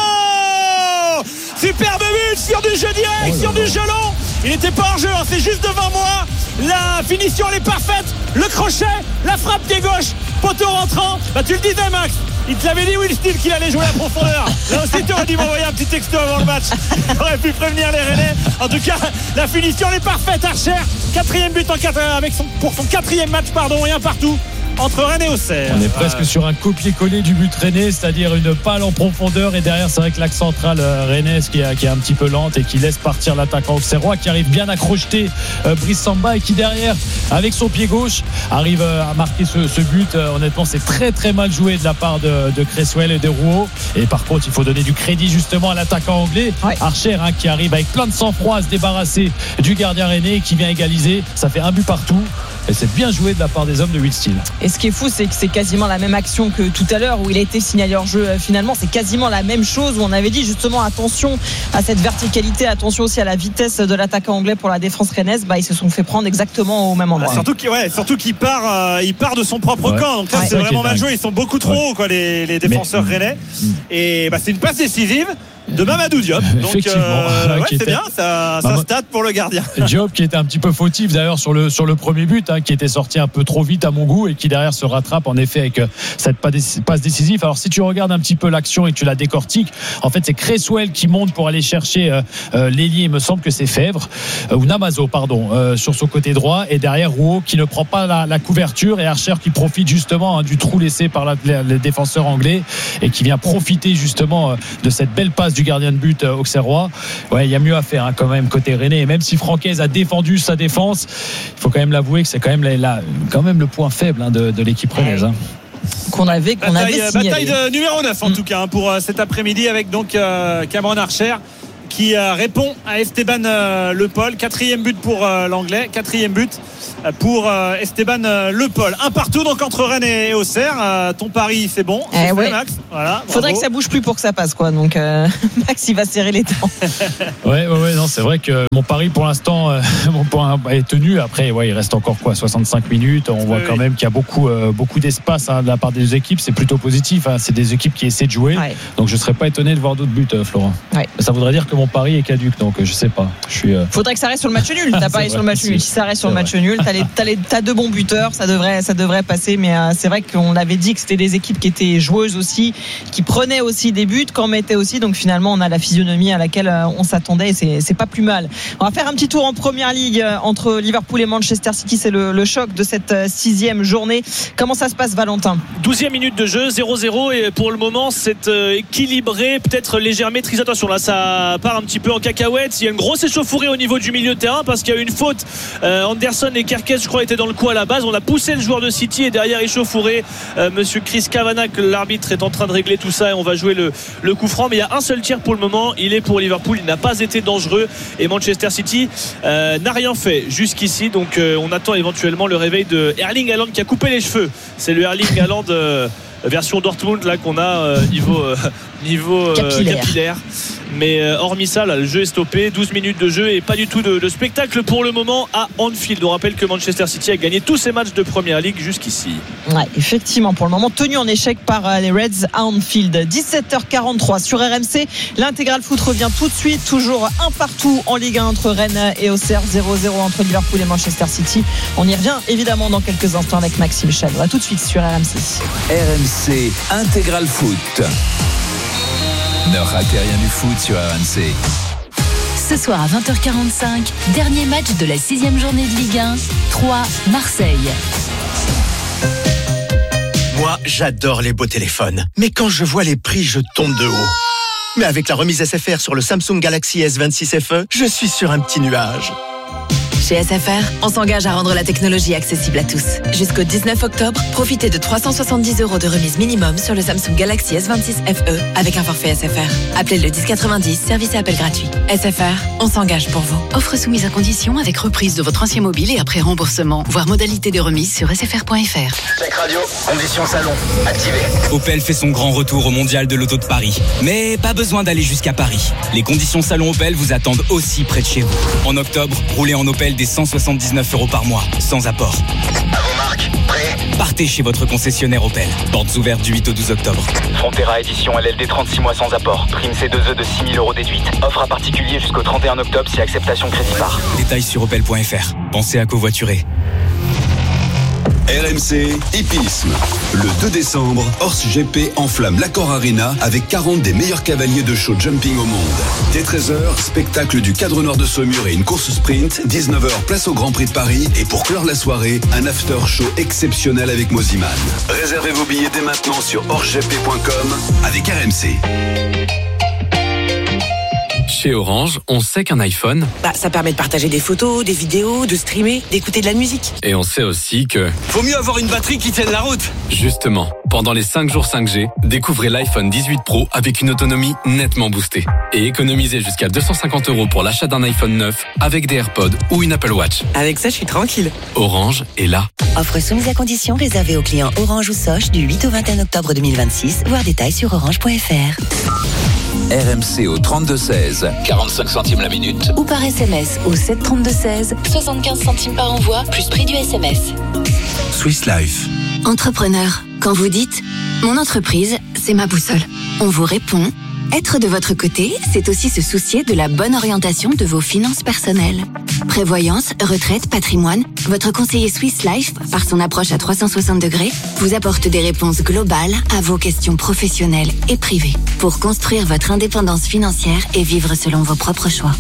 rentrant, superbe but sur du jeu direct, oh sur du jeu long. Il n'était pas hors jeu, hein, c'est juste devant moi. La finition elle est parfaite, le crochet, la frappe pied gauche, poteau rentrant. Bah tu le disais Max, il te l'avait dit Will Steele qu'il allait jouer à profondeur. Là aussi tu aurais dû m'envoyer un petit texto avant le match, il aurait pu prévenir les Rennais. En tout cas la finition elle est parfaite. Archer, quatrième but en quatre, avec son, pour son quatrième match, pardon, rien partout entre Rennes et Auxerre. On est presque sur un copier-coller du but rennais, c'est-à-dire une palle en profondeur, et derrière c'est vrai que l'axe central rennais qui est, qui est un petit peu lente et qui laisse partir l'attaquant auxerrois, qui arrive bien à crocheter euh, Brice Samba, et qui derrière avec son pied gauche arrive à marquer ce, ce but. Euh, honnêtement c'est très très mal joué de la part de, de Cresswell et de Rouault, et par contre il faut donner du crédit justement à l'attaquant anglais, ouais. Archer, hein, qui arrive avec plein de sang-froid à se débarrasser du gardien rennais, qui vient égaliser. Ça fait un but partout et c'est bien joué de la part des hommes de Will Steele. Et Et ce qui est fou, c'est que c'est quasiment la même action que tout à l'heure où il a été signalé hors jeu. Finalement, c'est quasiment la même chose où on avait dit justement attention à cette verticalité, attention aussi à la vitesse de l'attaquant anglais pour la défense rennaise. Bah, ils se sont fait prendre exactement au même endroit. Ah, surtout qu'il ouais, surtout qu'il part, euh, il part de son propre ouais. camp. Donc là, ouais. c'est ouais. vraiment mal joué. Ils sont beaucoup trop ouais. hauts, quoi, les, les défenseurs Mais... rennais. Et bah, c'est une passe décisive de Mamadou Diop. Donc euh, ouais, c'est était... bien, ça, ça stat pour le gardien. Diop qui était un petit peu fautif d'ailleurs sur le, sur le premier but, hein, qui était sorti un peu trop vite à mon goût et qui derrière se rattrape en effet avec cette passe décisive. Alors si tu regardes un petit peu l'action et que tu la décortiques, en fait c'est Cresswell qui monte pour aller chercher euh, euh, l'ailier, il me semble que c'est Fèvre euh, ou Namazo pardon euh, sur son côté droit, et derrière Rouault qui ne prend pas la, la couverture, et Archer qui profite justement hein, du trou laissé par la, les, les défenseurs anglais et qui vient profiter justement euh, de cette belle passe du gardien de but euh, auxerrois. Ouais, il y a mieux à faire hein, quand même côté rennais, et même si Francaise a défendu sa défense, il faut quand même l'avouer que c'est quand même, la, la, quand même le point faible hein, de, de l'équipe rennaise hein. qu'on avait, qu'on bataille, avait signalé. Bataille de numéro neuf en mmh. tout cas hein, pour euh, cet après-midi avec donc euh, Cameron Archer qui euh, répond à Esteban euh, Le Paul. Quatrième but pour euh, l'anglais, quatrième but pour euh, Esteban euh, Le Paul. Un partout donc entre Rennes et Auxerre. Euh, ton pari c'est bon, c'est eh fait, ouais. Max. Voilà, faudrait que ça bouge plus pour que ça passe quoi. Donc euh, Max il va serrer les dents. ouais, ouais ouais non c'est vrai que mon pari pour l'instant euh, mon point est tenu. Après ouais il reste encore quoi soixante-cinq minutes. On voit oui, quand oui. même qu'il y a beaucoup euh, beaucoup d'espace hein, de la part des équipes. C'est plutôt positif. Hein. C'est des équipes qui essaient de jouer. Ouais. Donc je serais pas étonné de voir d'autres buts, euh, Florent. Ouais. Ça voudrait dire que mon pari est caduque. Donc je sais pas. Je suis. Euh... Faudrait que ça reste sur le match nul. T'as parié sur le match nul. Si ça reste sur le match nul, t'as les, t'as les, t'as deux bons buteurs. Ça devrait ça devrait passer. Mais euh, c'est vrai qu'on avait dit que c'était des équipes qui étaient joueuses aussi, qui prenaient aussi des buts, qu'en mettaient aussi. Donc finalement on a la physionomie à laquelle euh, on s'attendait. Et c'est c'est pas plus mal. On va faire un petit tour en Première Ligue euh, entre Liverpool et Manchester City. C'est le, le choc de cette euh, sixième journée. Comment ça se passe, Valentin? douzième minute de jeu, zéro zéro, et pour le moment c'est euh, équilibré, peut-être légère maîtrise. Attention là, ça part un petit peu en cacahuète. Il y a une grosse échauffourée au niveau du milieu de terrain parce qu'il y a eu une faute. euh, Anderson et Kerkez je crois étaient dans le coup à la base. On a poussé le joueur de City et derrière échauffourée euh, monsieur Chris Kavanagh, l'arbitre est en train de régler tout ça et on va jouer le, le coup franc. Mais il y a un seul tir pour le moment, il est pour Liverpool, il n'a pas été dangereux et Manchester City euh, n'a rien fait jusqu'ici. Donc euh, on attend éventuellement le réveil de Erling Haaland qui a coupé les cheveux. C'est le Erling Haaland euh, version Dortmund là qu'on a euh, niveau euh, niveau euh, capillaire. capillaire. Mais euh, hormis ça là, le jeu est stoppé. Douze minutes de jeu et pas du tout de, de spectacle pour le moment à Anfield. On rappelle que Manchester City a gagné tous ses matchs de Première Ligue jusqu'ici. Ouais, effectivement, pour le moment tenu en échec par euh, les Reds à Anfield. Dix-sept heures quarante-trois sur R M C. L'intégral foot revient tout de suite. Toujours un partout en Ligue un entre Rennes et Auxerre. zéro zéro entre Liverpool et Manchester City. On y revient évidemment dans quelques instants avec Maxime Chano. A tout de suite sur R M C. R M C Intégral Foot. Ne ratez rien du foot sur R M C. Ce soir à vingt heures quarante-cinq, dernier match de la sixième journée de Ligue un, trois Marseille. Moi, j'adore les beaux téléphones. Mais quand je vois les prix, je tombe de haut. Mais avec la remise S F R sur le Samsung Galaxy S vingt-six F E, je suis sur un petit nuage. Chez S F R, on s'engage à rendre la technologie accessible à tous. Jusqu'au dix-neuf octobre, profitez de trois cent soixante-dix euros de remise minimum sur le Samsung Galaxy S vingt-six F E avec un forfait S F R. Appelez le dix quatre-vingt-dix, service et appel gratuit. S F R, on s'engage pour vous. Offre soumise à condition avec reprise de votre ancien mobile et après remboursement. Voir modalité de remise sur s f r point f r. Check radio, conditions salon, activé. Opel fait son grand retour au mondial de l'auto de Paris. Mais pas besoin d'aller jusqu'à Paris. Les conditions salon Opel vous attendent aussi près de chez vous. En octobre, roulez en Opel des cent soixante-dix-neuf euros par mois, sans apport. À vos marques, prêt? Partez chez votre concessionnaire Opel. Portes ouvertes du huit au douze octobre. Frontera édition L L D trente-six mois sans apport. Prime C deux E de six mille euros déduite. Offre à particulier jusqu'au trente et un octobre si acceptation crédit par. Détails sur opel point f r. Pensez à covoiturer. R M C Hippisme. Le deux décembre, Horse G P enflamme l'Accor Arena avec quarante des meilleurs cavaliers de show jumping au monde. Dès treize heures, spectacle du cadre nord de Saumur et une course sprint. dix-neuf heures, place au Grand Prix de Paris. Et pour clore la soirée, un after show exceptionnel avec Moziman. Réservez vos billets dès maintenant sur horse g p point com avec R M C. Chez Orange, on sait qu'un iPhone, Bah, ça permet de partager des photos, des vidéos, de streamer, d'écouter de la musique. et on sait aussi que... Vaut mieux avoir une batterie qui tienne la route. Justement, pendant les cinq jours cinq G, découvrez l'iPhone dix-huit Pro avec une autonomie nettement boostée. Et économisez jusqu'à deux cent cinquante euros pour l'achat d'un iPhone neuf avec des AirPods ou une Apple Watch. Avec ça, je suis tranquille. Orange est là. Offre soumise à condition réservée aux clients Orange ou Soch du huit au vingt et un octobre deux mille vingt-six. Voir détails sur orange point f r. R M C au trente-deux seize, quarante-cinq centimes la minute. Ou par S M S au sept trente-deux seize, soixante-quinze centimes par envoi, plus prix du S M S. Swiss Life. Entrepreneur, quand vous dites « Mon entreprise, c'est ma boussole », on vous répond « Être de votre côté, c'est aussi se soucier de la bonne orientation de vos finances personnelles. » Prévoyance, retraite, patrimoine, votre conseiller Swiss Life, par son approche à trois cent soixante degrés, vous apporte des réponses globales à vos questions professionnelles et privées pour construire votre indépendance financière et vivre selon vos propres choix.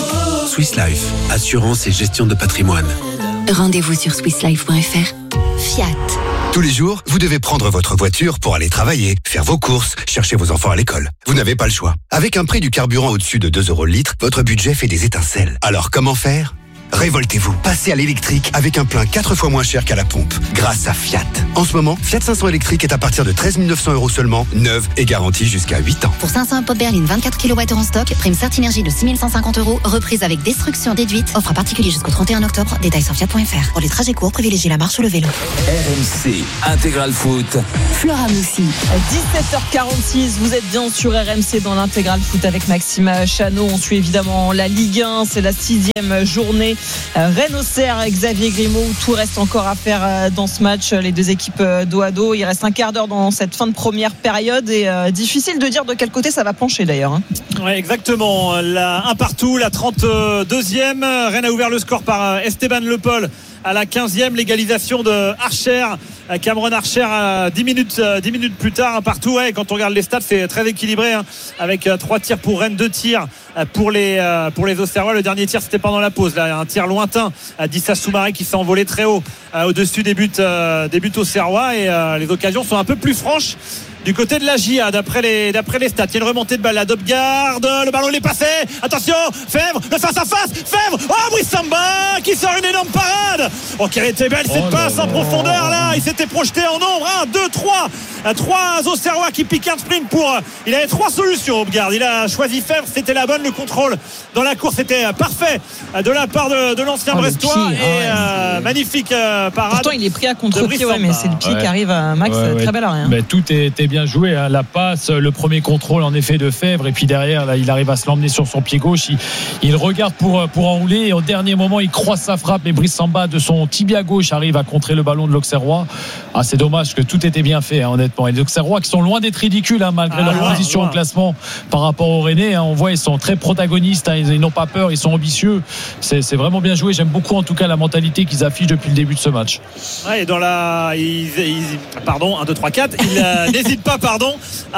Swiss Life, assurance et gestion de patrimoine. Rendez-vous sur swiss life point f r. Fiat. Tous les jours, vous devez prendre votre voiture pour aller travailler, faire vos courses, chercher vos enfants à l'école. Vous n'avez pas le choix. Avec un prix du carburant au-dessus de deux euros le litre, votre budget fait des étincelles. Alors comment faire ? Révoltez-vous, passez à l'électrique avec un plein quatre fois moins cher qu'à la pompe, grâce à Fiat. En ce moment, Fiat cinq cents électrique est à partir de treize mille neuf cents euros seulement, neuve et garantie jusqu'à huit ans. Pour cinq cents pop berline vingt-quatre kilowattheures en stock, prime Certinergie de six mille cent cinquante euros, reprise avec destruction déduite, offre à particulier jusqu'au trente et un octobre, détails sur fiat point f r. Pour les trajets courts, privilégiez la marche ou le vélo. R M C Intégral Foot. Flora Moussi. dix-sept heures quarante-six, vous êtes bien sur R M C dans l'intégral foot avec Maxime Chanot. On suit évidemment la Ligue un, c'est la sixième journée. Rennes Auxerre, Xavier Grimaud, tout reste encore à faire dans ce match. Les deux équipes dos à dos. Il reste un quart d'heure dans cette fin de première période et euh, difficile de dire de quel côté ça va pencher d'ailleurs. Hein. Ouais, exactement. La un partout, la trente-deuxième. Rennes a ouvert le score par Esteban Le Pol à la quinzième, l'égalisation de Archer, Cameron Archer à dix minutes, dix minutes plus tard, un partout. Ouais, quand on regarde les stats, c'est très équilibré, hein, avec trois tirs pour Rennes, deux tirs pour les, pour les Auxerrois. Le dernier tir, c'était pendant la pause. Là, un tir lointain d'Issa Soumaré qui s'est envolé très haut au-dessus des buts, des buts Auxerrois, et les occasions sont un peu plus franches du côté de la J A d'après les, d'après les stats. Il y a une remontée de balle à Dobgard, le ballon il est passé, attention, Fèvre, le face à face, Fèvre, oh Brice Samba qui sort une énorme parade, oh quelle était belle cette oh passe en profondeur là, il s'était projeté en nombre, un, deux, trois, trois Auxerrois qui piquent un sprint pour, il avait trois solutions Dobgard, il a choisi Fèvre, c'était la bonne, le contrôle dans la course était parfait de la part de, de l'ancien oh, Brestois, pied, et ouais, euh, magnifique euh, parade. Pourtant il est pris à contre-pied, ouais, mais c'est le pied ouais. qui arrive à Max, ouais, très ouais. belle arrêt. Hein. Mais tout était bien joué, hein. La passe, le premier contrôle en effet de Fèvre, et puis derrière là, il arrive à se l'emmener sur son pied gauche, il, il regarde pour, pour enrouler, et au dernier moment il croise sa frappe, et Brice Samba de son tibia gauche arrive à contrer le ballon de l'Auxerrois. Ah, c'est dommage que tout était bien fait, hein, honnêtement, et les Auxerrois qui sont loin d'être ridicules, hein, malgré ah, leur loin, position loin. Au classement par rapport aux Rennais, hein. On voit ils sont très protagonistes, hein, ils, ils n'ont pas peur, ils sont ambitieux, c'est, c'est vraiment bien joué. J'aime beaucoup en tout cas la mentalité qu'ils affichent depuis le début de ce match. Ouais, et dans la ils, ils, pardon un, deux, trois, quatre ils euh, n'hésitent pas pardon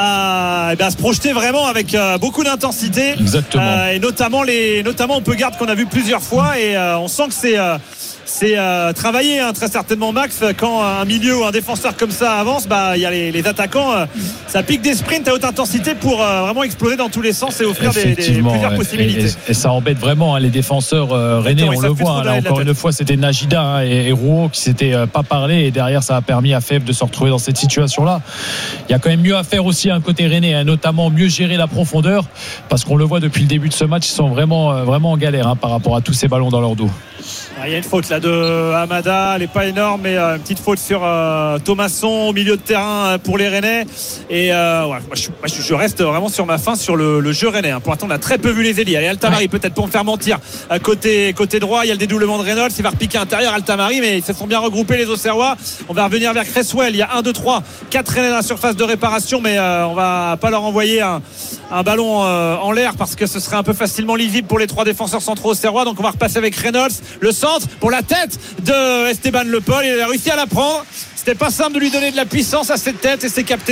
à, eh bien, à se projeter vraiment avec euh, beaucoup d'intensité. Exactement. Euh, et notamment les notamment on peut garder qu'on a vu plusieurs fois, et euh, on sent que c'est euh, c'est euh, travaillé, hein, très certainement Max, quand un milieu ou un défenseur comme ça avance, bah il y a les, les attaquants, euh, ça pique des sprints à haute intensité pour euh, vraiment exploser dans tous les sens et offrir des, des, plusieurs ouais. possibilités. Et, et, et ça embête vraiment, hein, les défenseurs euh, rennais, on le voit, hein, là encore une fois c'était Najida, hein, et, et Rouault qui s'étaient euh, pas parlé, et derrière ça a permis à Fèvre de se retrouver dans cette situation là. Il y a quand même mieux à faire aussi un côté rennais, hein, notamment mieux gérer la profondeur, parce qu'on le voit depuis le début de ce match, ils sont vraiment, euh, vraiment en galère, hein, par rapport à tous ces ballons dans leur dos. Il y a une faute là de Hamada, elle n'est pas énorme, mais euh, une petite faute sur euh, Thomasson au milieu de terrain pour les Rennais. Et euh, ouais, moi, je, moi, je reste vraiment sur ma fin sur le, le jeu rennais, hein. Pour l'instant on a très peu vu les ailiers. Allez, Altamari, ouais. Peut-être pour me faire mentir, à côté, côté droit il y a le dédoublement de Reynolds, il va repiquer intérieur Altamari, mais ils se sont bien regroupés les Auxerrois. On va revenir vers Cresswell, il y a un, deux, trois, quatre Rennais dans la surface de réparation, mais euh, on va pas leur envoyer un, un ballon euh, en l'air, parce que ce serait un peu facilement lisible pour les trois défenseurs centraux auxerrois. Donc on va repasser avec Reynolds, le centre pour la tête de Esteban Le Pol, il a réussi à la prendre. C'était pas simple de lui donner de la puissance à cette tête, et c'est capté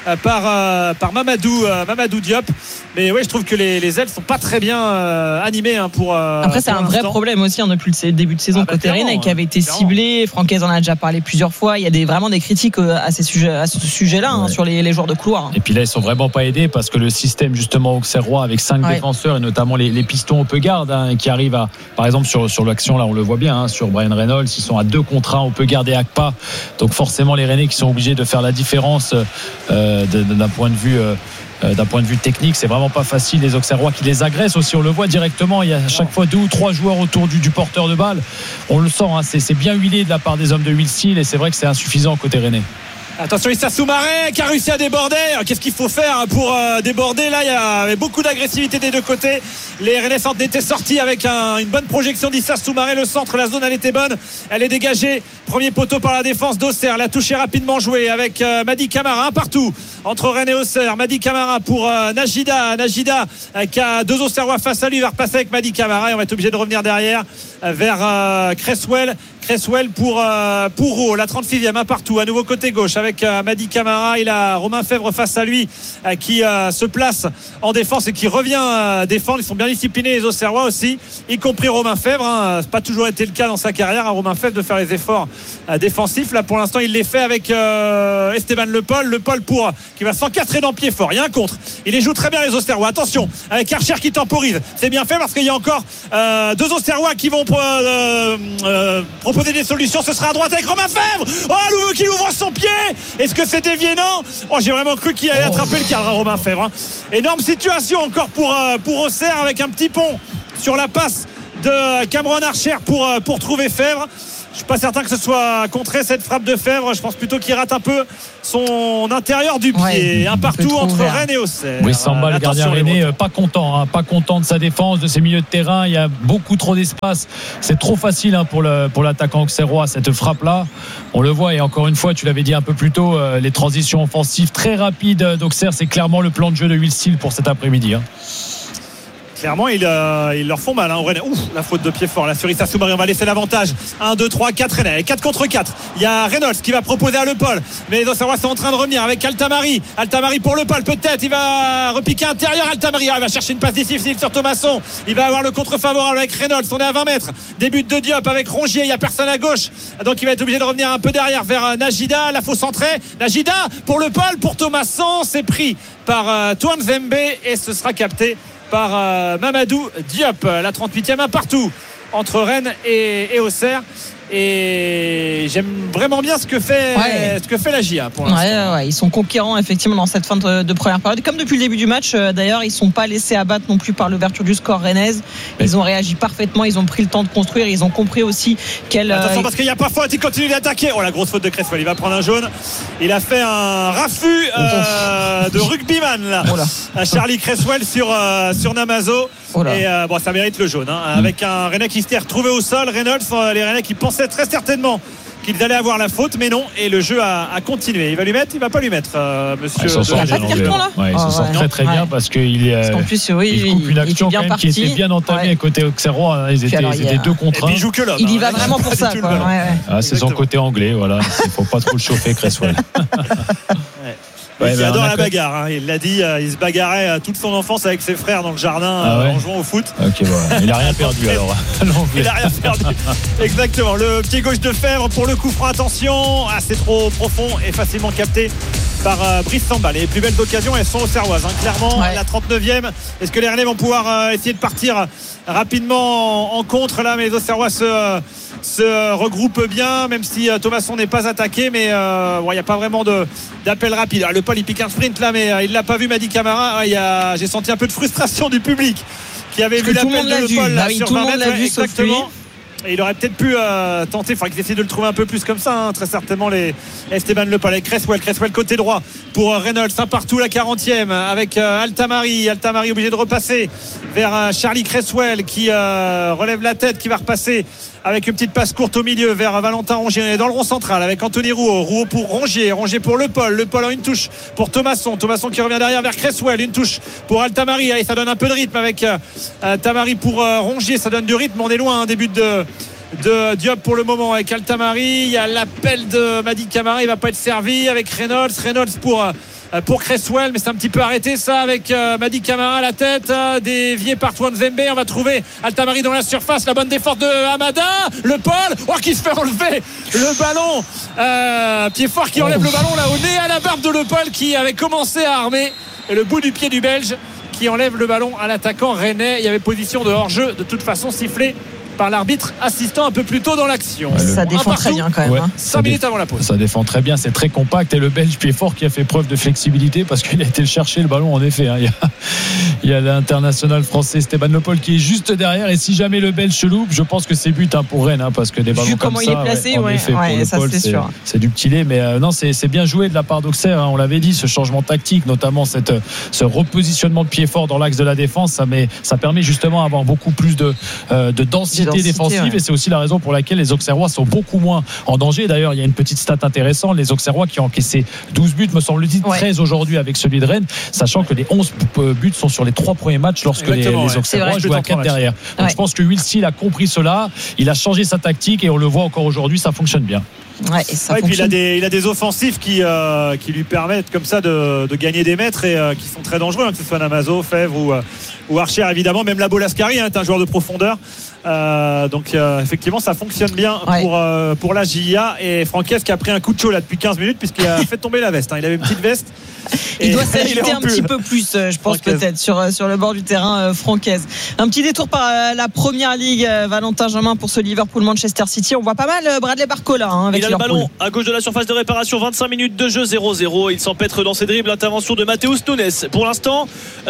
par, euh, par Mamadou, euh, Mamadou Diop. Mais oui, je trouve que les, les ailes sont pas très bien euh, animées hein, pour. Euh, Après, c'est pour un vrai l'instant. problème aussi hein, depuis le début de saison Ah bah, côté Rennais qui avait été clairement. ciblé. Francaise en a déjà parlé plusieurs fois. Il y a des, vraiment des critiques à, ces sujets, à ce sujet-là ouais. hein, sur les, les joueurs de couloir. Hein. Et puis là, ils sont vraiment pas aidés parce que le système justement Auxerrois avec cinq ouais. défenseurs et notamment les, les pistons au peu garde hein, qui arrivent à, par exemple sur sur l'action là, on le voit bien hein, sur Brian Reynolds, ils sont à deux contre un au peu garde et Akpa. Donc forcément les Rennais qui sont obligés de faire la différence euh, d'un point de vue. Euh, d'un point de vue technique, c'est vraiment pas facile. Les Auxerrois qui les agressent aussi, on le voit directement. Il y a à chaque fois deux ou trois joueurs autour du, du porteur de balle. On le sent, hein, c'est, c'est bien huilé de la part des hommes de Will Steele et c'est vrai que c'est insuffisant côté Rennais. Attention, Issa Soumaré qui a réussi à déborder. Qu'est-ce qu'il faut faire pour euh, déborder? Là, il y avait beaucoup d'agressivité des deux côtés. Les Rennais étaient sortis avec un, une bonne projection d'Issa Soumaré. Le centre, la zone, elle était bonne. Elle est dégagée. Premier poteau par la défense d'Auxerre. La touche est rapidement jouée avec euh, Madi Camara. Un partout entre Rennes et Auxerre. Madi Camara pour euh, Najida. Najida euh, qui a deux Auxerrois face à lui. Il va repasser avec Madi Camara et on va être obligé de revenir derrière euh, vers euh, Cresswell. Cresswell pour euh, pour Roux, la trente-sixième, un partout, à nouveau côté gauche avec euh, Madi Camara. Il a Romain Fèvre face à lui euh, qui euh, se place en défense et qui revient euh, défendre. Ils sont bien disciplinés les Auxerrois aussi, y compris Romain Fèvre. Hein. C'est pas toujours été le cas dans sa carrière à Romain Fèvre de faire les efforts euh, défensifs. Là pour l'instant il les fait avec euh, Esteban Le Paul. Le Paul pour qui va s'encastrer dans le pied fort. Il y a un contre. Il les joue très bien les Auxerrois. Attention avec Archer qui temporise. C'est bien fait parce qu'il y a encore euh, deux Auxerrois qui vont euh, euh, proposer des solutions. Ce sera à droite avec Romain Fèvre. Oh, Louveux qui ouvre son pied. Est-ce que c'est dévié? Non. Oh, j'ai vraiment cru qu'il allait attraper le cadre, Romain Fèvre. Hein. Énorme situation encore pour, euh, pour Auxerre avec un petit pont sur la passe de Cameron Archer pour, euh, pour trouver Fèvre. Je suis pas certain que ce soit contré cette frappe de Fèvre. Je pense plutôt qu'il rate un peu son intérieur du pied. Ouais, un partout entre ouvert. Rennes et Auxerre. Oui, Samba, euh, le gardien rennais, pas content, hein, pas content de sa défense, de ses milieux de terrain. Il y a beaucoup trop d'espace. C'est trop facile hein, pour, le, pour l'attaquant auxerrois cette frappe-là. On le voit et encore une fois, tu l'avais dit un peu plus tôt, euh, les transitions offensives très rapides d'Auxerre, c'est clairement le plan de jeu de Will Steele pour cet après-midi. Hein. Clairement, ils, euh, ils leur font mal. Hein. Ouf, la faute de pied fort. La sur Issa Soumaré, on va laisser l'avantage. un, deux, trois, quatre Rennais. quatre contre quatre. Il y a Reynolds qui va proposer à Le Paul. Mais les Auxerrois sont en train de revenir avec Altamari. Altamari pour Le Paul, peut-être. Il va repiquer intérieur. Altamari, ah, il va chercher une passe difficile sur Thomasson. Il va avoir le contre favorable avec Reynolds. On est à vingt mètres. Début de Diop avec Rongier. Il n'y a personne à gauche. Donc il va être obligé de revenir un peu derrière vers Najida. La fausse entrée. Najida pour Le Paul, pour Thomasson. C'est pris par euh, Toine Zembe et ce sera capté par euh, Mamadou Diop. La trente-huitième, un partout entre Rennes et, et Auxerre. Et j'aime vraiment bien ce que fait, ouais. ce que fait la J A pour l'instant. Ouais, ouais, ils sont conquérants effectivement dans cette fin de, de première période. Comme depuis le début du match, euh, d'ailleurs, ils ne sont pas laissés abattre non plus par l'ouverture du score rennaise. Ils ont réagi parfaitement, ils ont pris le temps de construire, ils ont compris aussi quelle. Attention euh, parce qu'il n'y a pas faute, il continue d'attaquer. Oh la grosse faute de Cresswell, il va prendre un jaune. Il a fait un raffut euh, de rugbyman là. Oh là. Charlie Cresswell sur, euh, sur Namazo. Oh et euh, bon, ça mérite le jaune hein, mmh. Avec un Rennais qui s'était retrouvé au sol. Reynolds, euh, les Rennais qui pensaient très certainement qu'ils allaient avoir la faute, mais non. Et le jeu a, a continué. Il va lui mettre, il va pas lui mettre, euh, monsieur. Il s'en sort, il a pas de carton là. Ouais, il s'en oh, sort ouais. très très bien ouais. parce qu'il euh, parce plus, oui, il coupe une action quand même parti. qui était bien entamée ouais. côté Auxerrois. Ils étaient, alors, ils étaient a... deux contre un. Il joue que l'homme. Il y va hein, vraiment pour ça. Quoi. Ouais, ouais. Ah, c'est son côté anglais, voilà. Il faut pas trop le chauffer, Cresswell. Ouais, il adore la bagarre, hein. Il l'a dit, euh, il se bagarrait euh, toute son enfance avec ses frères dans le jardin ah ouais. euh, en jouant au foot. Ok, bon, il a rien perdu alors. Il a rien perdu. Exactement. Le pied gauche de Fèvre pour le coup franc. Attention, ah, c'est trop profond et facilement capté par euh, Brice Samba. Les plus belles occasions, elles sont aux Auxerroises, hein, clairement. Ouais. La trente-neuvième. Est-ce que les Rennais vont pouvoir euh, essayer de partir rapidement en, en contre là, mais les Auxerrois se euh, se regroupe bien, même si euh, Thomasson n'est pas attaqué, mais il euh, n'y ouais, a pas vraiment de, d'appel rapide. Alors, le Paul il pique un sprint là, mais euh, il l'a pas vu, Madi Camara. Ouais, y a, j'ai senti un peu de frustration du public qui avait vu l'appel de Le Paul là, oui, sur tout vingt le monde mètres. l'a vu, exactement. Et il aurait peut-être pu euh, tenter, il faudrait qu'ils essaient de le trouver un peu plus comme ça, hein, très certainement les Esteban Le Paul avec Cresswell, Cresswell côté droit pour euh, Reynolds, un partout la quarantième avec euh, Altamari, Altamari obligé de repasser vers euh, Charlie Cresswell qui euh, relève la tête, qui va repasser avec une petite passe courte au milieu vers Valentin Rongier. On est dans le rond central avec Anthony Rouault, Rouault pour Rongier, Rongier pour Le Paul, Le Paul en une touche pour Thomasson, Thomasson qui revient derrière vers Cresswell, une touche pour Altamari. Allez, ça donne un peu de rythme avec euh, Tamari pour euh, Rongier, ça donne du rythme, on est loin, un hein, début de de Diop pour le moment avec Altamari. Il y a l'appel de Madi Camara, il va pas être servi avec Reynolds, Reynolds pour pour Cresswell, mais c'est un petit peu arrêté ça avec euh, Madi Camara à la tête, euh, dévié par Twanzembe. On va trouver Altamari dans la surface, la bonne défense de Hamada, le Paul, oh qui se fait enlever le ballon, euh, pied fort qui enlève le ballon là au nez, à la barbe de Le Paul qui avait commencé à armer, et le bout du pied du Belge qui enlève le ballon à l'attaquant rennais. Il y avait position de hors-jeu de toute façon sifflée par l'arbitre assistant un peu plus tôt dans l'action. Ouais, ça défend très bien quand même. Ouais, hein. cinq minutes avant la pause. Ça défend très bien, c'est très compact, et le Belge pied fort qui a fait preuve de flexibilité parce qu'il a été le chercher le ballon en effet. Hein. Il y a, il y a l'international français Esteban Le Paul qui est juste derrière, et si jamais le Belge se loupe, je pense que c'est but hein, pour Rennes hein, parce que des ballons Vu comme comment ça, il est placé, ouais, en ouais, effet, ouais, pour Le ça, Paul, c'est, c'est, sûr. c'est du petit lait, mais euh, non, c'est, c'est bien joué de la part d'Auxerre. Hein, on l'avait dit, ce changement tactique, notamment cette, ce repositionnement de pied fort dans l'axe de la défense, ça, met, ça permet justement d'avoir beaucoup plus de, euh, de densité, densité défensive, ouais. Et c'est aussi la raison pour laquelle les Auxerrois sont beaucoup moins en danger. D'ailleurs, il y a une petite stat intéressante, les Auxerrois qui ont encaissé douze buts, me semble-t-il, ouais. treize aujourd'hui avec celui de Rennes, sachant que les onze buts sont sur les trois premiers matchs lorsque les, les Auxerrois jouent à quatre derrière. Donc ouais. Je pense que Will Steele a compris cela, il a changé sa tactique et on le voit encore aujourd'hui, ça fonctionne bien. Ouais, et ça ouais, et puis il a des il a des offensifs qui euh, qui lui permettent comme ça de, de gagner des mètres et euh, qui sont très dangereux, hein, que ce soit Namazo, Fèvre ou euh, ou Archer évidemment, même Labo Lascari hein, est un joueur de profondeur. Euh, donc euh, effectivement ça fonctionne bien ouais. pour euh, pour la J A, et Franquès qui a pris un coup de chaud là depuis quinze minutes puisqu'il a fait tomber la veste. Hein. Il avait une petite veste. Il doit s'agiter un petit peu plus, je pense, Francaise. Peut-être sur, sur le bord du terrain euh, Francaise. Un petit détour par euh, la première ligue, euh, Valentin Jamin, pour ce Liverpool-Manchester City. On voit pas mal euh, Bradley Barcola hein, avec il a Liverpool. Le ballon à gauche de la surface de réparation, vingt-cinq minutes de jeu, zéro zéro. Il s'empêtre dans ses dribbles, l'intervention de Matheus Nunes. Pour l'instant,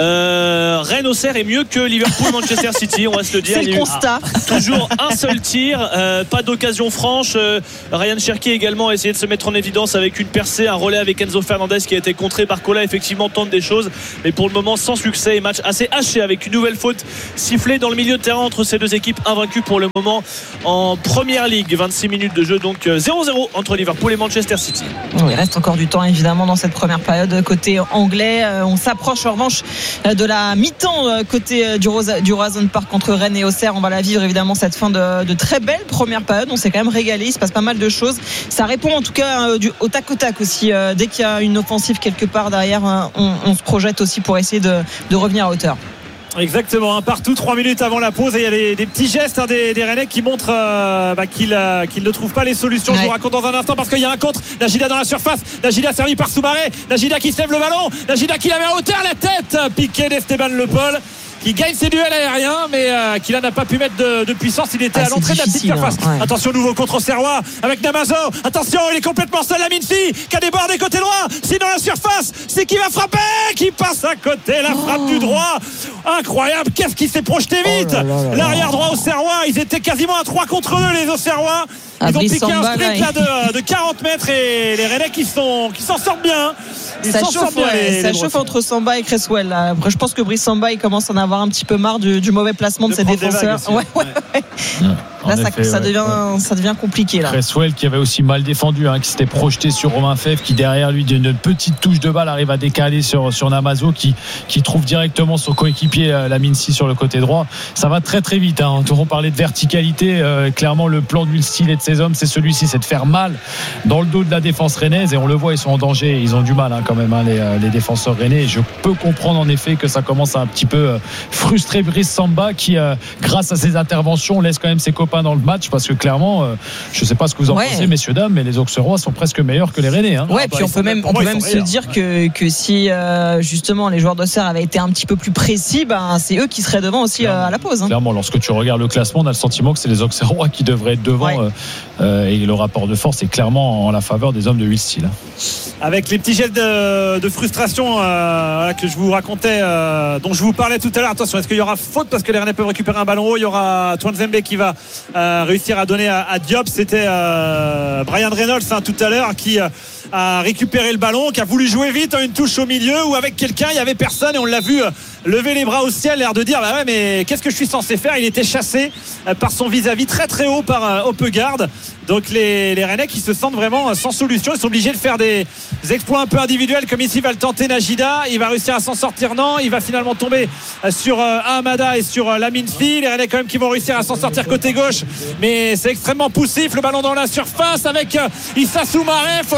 euh, Rennes Auxerre est mieux que Liverpool-Manchester City, on va se le dire. C'est le constat. Ah, toujours un seul tir, euh, pas d'occasion franche. euh, Ryan Cherki également a essayé de se mettre en évidence avec une percée, un relais avec Enzo Fernandez qui a été contré. Barcola effectivement tente des choses, mais pour le moment sans succès, et match assez haché avec une nouvelle faute sifflée dans le milieu de terrain entre ces deux équipes invaincues pour le moment en première ligue. Vingt-six minutes de jeu, donc zéro zéro entre Liverpool et Manchester City. Il reste encore du temps évidemment dans cette première période côté anglais. On s'approche en revanche de la mi-temps côté du Roazhon Park entre Rennes et Auxerre. On va la vivre évidemment cette fin de, de très belle première période. On s'est quand même régalé, il se passe pas mal de choses. Ça répond en tout cas du, au tac au tac aussi. Dès qu'il y a une offensive quelque part derrière, on, on se projette aussi pour essayer de, de revenir à hauteur. Exactement, un partout, trois minutes avant la pause, et il y a des, des petits gestes hein, des, des Rennais qui montrent euh, bah, qu'ils, euh, qu'ils ne trouvent pas les solutions. Ouais. Je vous raconte dans un instant parce qu'il y a un contre. Najida dans la surface, Najida servi par Soumaré, Najida qui se lève le ballon, Najida qui la met à hauteur, la tête piquée d'Esteban Le Paul qui gagne ses duels aériens, mais euh, qui là n'a pas pu mettre de, de puissance. Il était ah, à l'entrée de la petite surface. Hein, ouais. Attention, nouveau contre Auxerrois avec Namazo. Attention, il est complètement seul, Lamine Sy qui a débordé côté droit. C'est dans la surface, c'est qui va frapper, qui passe à côté, la frappe oh. du droit. Incroyable, qu'est-ce qui s'est projeté vite. Oh là là là l'arrière droit Auxerrois, ils étaient quasiment à trois contre deux les Auxerrois. Ils ah, ont piqué un sprint là, de, de quarante mètres, et les Rennais qui, sont, qui s'en sortent bien. Ils ça chauffe, bien, ouais, les, ça les chauffe entre Samba et Cresswell. Là. Après, je pense que Brice Samba il commence à en avoir un petit peu marre du, du mauvais placement de, de ses défenseurs. Aussi, ouais, ouais, ouais. Ouais. Là, ça, effet, ça, devient, ouais. ça devient compliqué. Là. Cresswell qui avait aussi mal défendu, hein, qui s'était projeté sur Romain Fèvre, qui derrière lui, d'une petite touche de balle, arrive à décaler sur, sur Namazo, qui, qui trouve directement son coéquipier Lamine Sy sur le côté droit. Ça va très très vite. Hein. On parlait de verticalité. Euh, clairement, le plan de Will Steele et de ses hommes, c'est celui-ci, c'est de faire mal dans le dos de la défense rennaise. Et on le voit, ils sont en danger. Ils ont du mal hein, quand même, hein, les, les défenseurs rennais. Je peux comprendre en effet que ça commence à un petit peu euh, frustrer Brice Samba, qui, euh, grâce à ses interventions, laisse quand même ses copains dans le match, parce que clairement, euh, je ne sais pas ce que vous en ouais. pensez, messieurs, dames, mais les Auxerrois sont presque meilleurs que les Rennais. Hein. Ouais, ah, puis bah, on peut même, on peut même se dire que, que si euh, justement les joueurs d'Auxerre avaient été un petit peu plus précis, ben, c'est eux qui seraient devant aussi euh, à la pause. Hein. Clairement, lorsque tu regardes le classement, on a le sentiment que c'est les Auxerrois qui devraient être devant, ouais. euh, euh, et le rapport de force est clairement en la faveur des hommes de Will Steele. Avec les petits gels de, de frustration euh, que je vous racontais, euh, dont je vous parlais tout à l'heure. Attention, est-ce qu'il y aura faute parce que les Rennais peuvent récupérer un ballon haut? Il y aura Twanzembe qui va euh, réussir à donner à, à Diop. C'était euh, Brian Reynolds hein, tout à l'heure qui euh, a récupéré le ballon, qui a voulu jouer vite, hein, une touche au milieu où avec quelqu'un il n'y avait personne, et on l'a vu euh, lever les bras au ciel, l'air de dire bah ouais, mais qu'est-ce que je suis censé faire? Il était chassé euh, par son vis-à-vis très très haut par euh, Hoppegaard. Donc les, les Rennais qui se sentent vraiment sans solution, ils sont obligés de faire des, des exploits un peu individuels, comme ici va le tenter Najida. Il va réussir à s'en sortir, non, il va finalement tomber sur euh, Hamada et sur euh, Lamine Sy. Les Rennais quand même qui vont réussir à s'en sortir côté gauche, mais c'est extrêmement poussif, le ballon dans la surface avec euh, Issa Soumaré. Faut la mettre en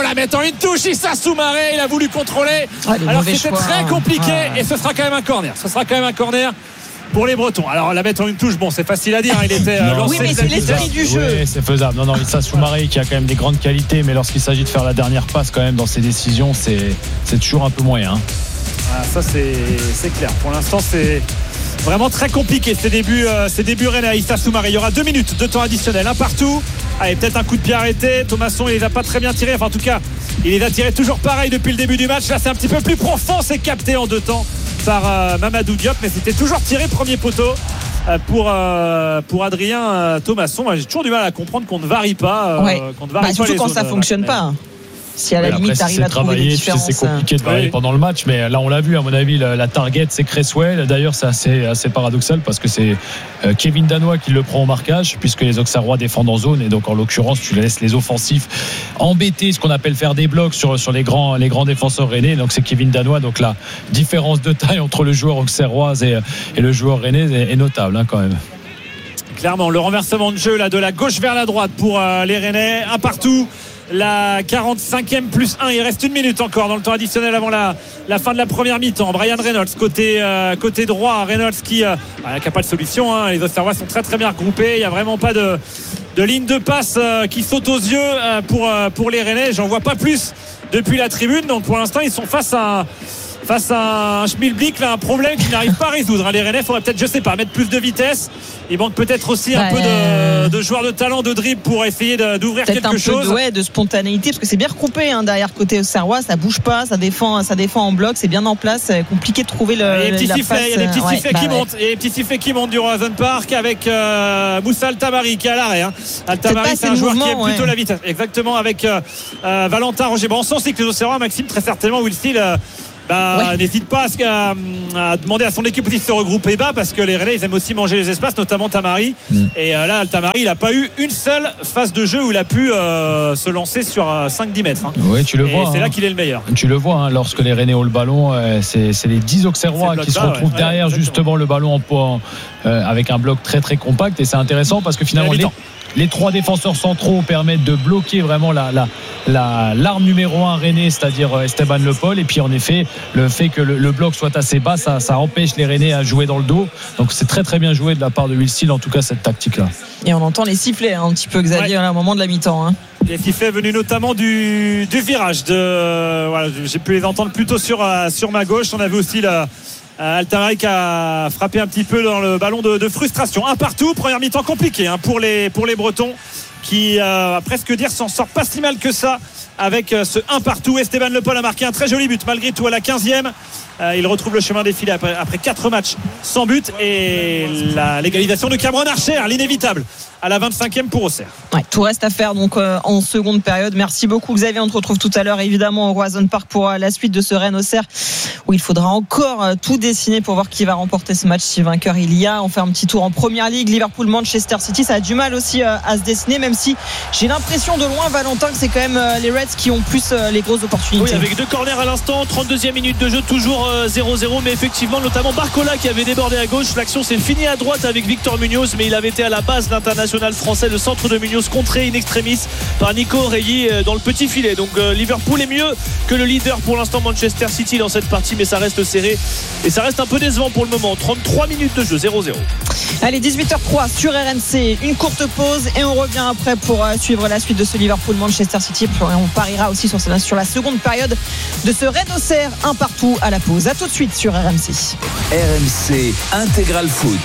une touche, Issa Soumaré, il a voulu contrôler. Ah, alors c'était choix, très hein. compliqué ah. et ce sera quand même un corner. Ce sera quand même un corner pour les Bretons. Alors la mettre en une touche, bon, c'est facile à dire. Il était euh, lancé. Oui, mais c'est l'esprit du jeu. Oui, c'est faisable. Non, non, Issa Soumaré qui a quand même des grandes qualités, mais lorsqu'il s'agit de faire la dernière passe, quand même, dans ses décisions, c'est, c'est toujours un peu moyen. Hein. Ah, ça, c'est, c'est clair. Pour l'instant, c'est vraiment très compliqué ces débuts, euh, ces débuts rennais à Issa Soumaré. Il y aura deux minutes de temps additionnel, un partout. Allez, peut-être un coup de pied arrêté. Thomasson, il les a pas très bien tirés. Enfin, en tout cas, il les a tirés toujours pareil depuis le début du match. Là, c'est un petit peu plus profond. C'est capté en deux temps par euh, Mamadou Diop, mais c'était toujours tiré premier poteau euh, pour, euh, pour Adrien euh, Thomasson. J'ai toujours du mal à comprendre qu'on ne varie pas. Euh, ouais. qu'on ne varie bah, pas surtout les quand zones, ça ne fonctionne mais... pas. Si à la ouais, limite après, t'arrives à trouver des différences. C'est compliqué de varier oui. pendant le match, mais là on l'a vu, à mon avis, la, la target c'est Cresswell. D'ailleurs, c'est assez, assez paradoxal parce que c'est euh, Kevin Danois qui le prend au marquage, puisque les Auxerrois défendent en zone, et donc en l'occurrence, tu laisses les offensifs embêter, ce qu'on appelle faire des blocs sur, sur les, grands, les grands défenseurs rennais. Donc c'est Kevin Danois. Donc la différence de taille entre le joueur auxerrois et, et le joueur rennais est, est notable hein, quand même. Clairement, le renversement de jeu là, de la gauche vers la droite pour euh, les Rennais, un partout. La quarante-cinquième plus un, il reste une minute encore dans le temps additionnel avant la, la fin de la première mi-temps. Brian Reynolds côté, euh, côté droit, Reynolds qui euh, bah, n'a pas de solution hein. Les Auxerrois sont très très bien regroupés, il n'y a vraiment pas de, de ligne de passe euh, qui saute aux yeux euh, pour, euh, pour les Rennais. J'en vois pas plus depuis la tribune, donc pour l'instant ils sont face à face à un Schmilblick, là, un problème qu'ils n'arrivent pas à résoudre. Les Rennais, il faudrait peut-être, je sais pas, mettre plus de vitesse. Il manque peut-être aussi un bah, peu de, euh... de joueurs de talent, de dribble pour essayer de, d'ouvrir peut-être quelque un chose. Peu de, ouais, de spontanéité, parce que c'est bien recoupé hein, derrière côté Auxerrois, ça bouge pas, ça défend, ça défend en bloc, c'est bien en place, c'est compliqué de trouver le. Il y a des petits la sifflets, passe, il y a des petits ouais, sifflets bah, qui ouais. montent, et des petits sifflets qui montent du Roison Park avec euh, Moussa Altamari qui est à l'arrêt. Hein. Altamari, c'est, c'est un joueur qui aime plutôt ouais. la vitesse. Exactement, avec euh, euh, Valentin Roger. Bon, on sent aussi que les Auxerrois, Maxime, très certainement, Will Steele. Euh, Bah, ouais. n'hésite pas à, à, à demander à son équipe aussi de se regrouper bas parce que les Rennais ils aiment aussi manger les espaces, notamment Tamari. Mm. Et euh, là, Tamari il n'a pas eu une seule phase de jeu où il a pu euh, se lancer sur euh, cinq dix mètres. Hein. Oui, tu le et vois. C'est hein. là qu'il est le meilleur. Tu le vois, hein, lorsque les Rennais ont le ballon, euh, c'est, c'est les dix Auxerrois qui se bas, retrouvent ouais. derrière ouais, justement le ballon en point euh, avec un bloc très très compact. Et c'est intéressant parce que finalement les, les trois défenseurs centraux permettent de bloquer vraiment la, la, la, l'arme numéro un Rennais, c'est-à-dire Esteban Le Paul. Et puis en effet, le fait que le, le bloc soit assez bas, ça, ça empêche les Rennais à jouer dans le dos. Donc c'est très très bien joué de la part de Will Steele, en tout cas cette tactique-là. Et on entend les sifflets hein, un petit peu, Xavier, ouais. Là, au moment de la mi-temps. Hein. Les sifflets venus notamment du, du virage. De, euh, voilà, j'ai pu les entendre plutôt sur, euh, sur ma gauche. On avait aussi la. Euh, Altamari qui a frappé un petit peu dans le ballon de, de frustration. Un partout, première mi-temps compliquée hein, pour, les, pour les Bretons qui, euh, à presque dire, s'en sort pas si mal que ça avec euh, ce un partout. Esteban Le Paul a marqué un très joli but malgré tout à la quinzième. Euh, il retrouve le chemin défilé après, après quatre matchs sans but et la légalisation de Cameron Archer, l'inévitable, à la vingt-cinquième pour Auxerre. Ouais, tout reste à faire donc euh, en seconde période. Merci beaucoup Xavier, on te retrouve tout à l'heure évidemment au Roison Park pour euh, la suite de ce Rennes-Auxerre où il faudra encore euh, tout dessiner pour voir qui va remporter ce match si vainqueur il y a. On fait un petit tour en Première Ligue, Liverpool-Manchester City, ça a du mal aussi euh, à se dessiner même si j'ai l'impression de loin Valentin que c'est quand même euh, les Reds qui ont plus euh, les grosses opportunités. Oui, avec deux corners à l'instant, trente-deuxième minute de jeu, toujours zéro zéro, mais effectivement notamment Barcola qui avait débordé à gauche. L'action s'est finie à droite avec Victor Munoz, mais il avait été à la base l'international français. Le centre de Munoz contré in extremis par Nico Reilly dans le petit filet. Donc euh, Liverpool est mieux que le leader pour l'instant Manchester City dans cette partie, mais ça reste serré et ça reste un peu décevant pour le moment. Trente-trois minutes de jeu, zéro zéro. Allez, dix-huit heures trois sur R M C, une courte pause et on revient après pour euh, suivre la suite de ce Liverpool-Manchester City. On pariera aussi sur, sur la seconde période de ce Rennes-Auxerre, un partout à la pause. A tout de suite sur R M C. R M C Intégral Foot.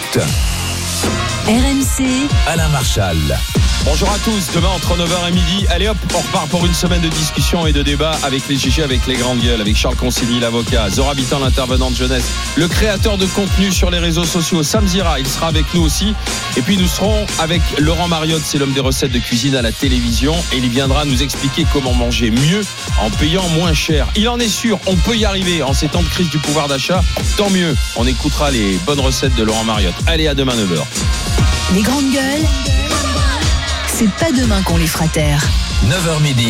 R M C Alain Marchal. Bonjour à tous, demain entre neuf heures et midi, allez hop, on repart pour une semaine de discussion et de débat avec les G G, avec les grandes gueules, avec Charles Consigny, l'avocat, Zora Bitan, l'intervenant de jeunesse, le créateur de contenu sur les réseaux sociaux, Sam Zira, il sera avec nous aussi. Et puis nous serons avec Laurent Mariotte, c'est l'homme des recettes de cuisine à la télévision et il viendra nous expliquer comment manger mieux en payant moins cher. Il en est sûr, on peut y arriver en ces temps de crise du pouvoir d'achat, tant mieux, on écoutera les bonnes recettes de Laurent Mariotte. Allez, à demain neuf heures. Les grandes gueules, c'est pas demain qu'on les fera taire. neuf heures midi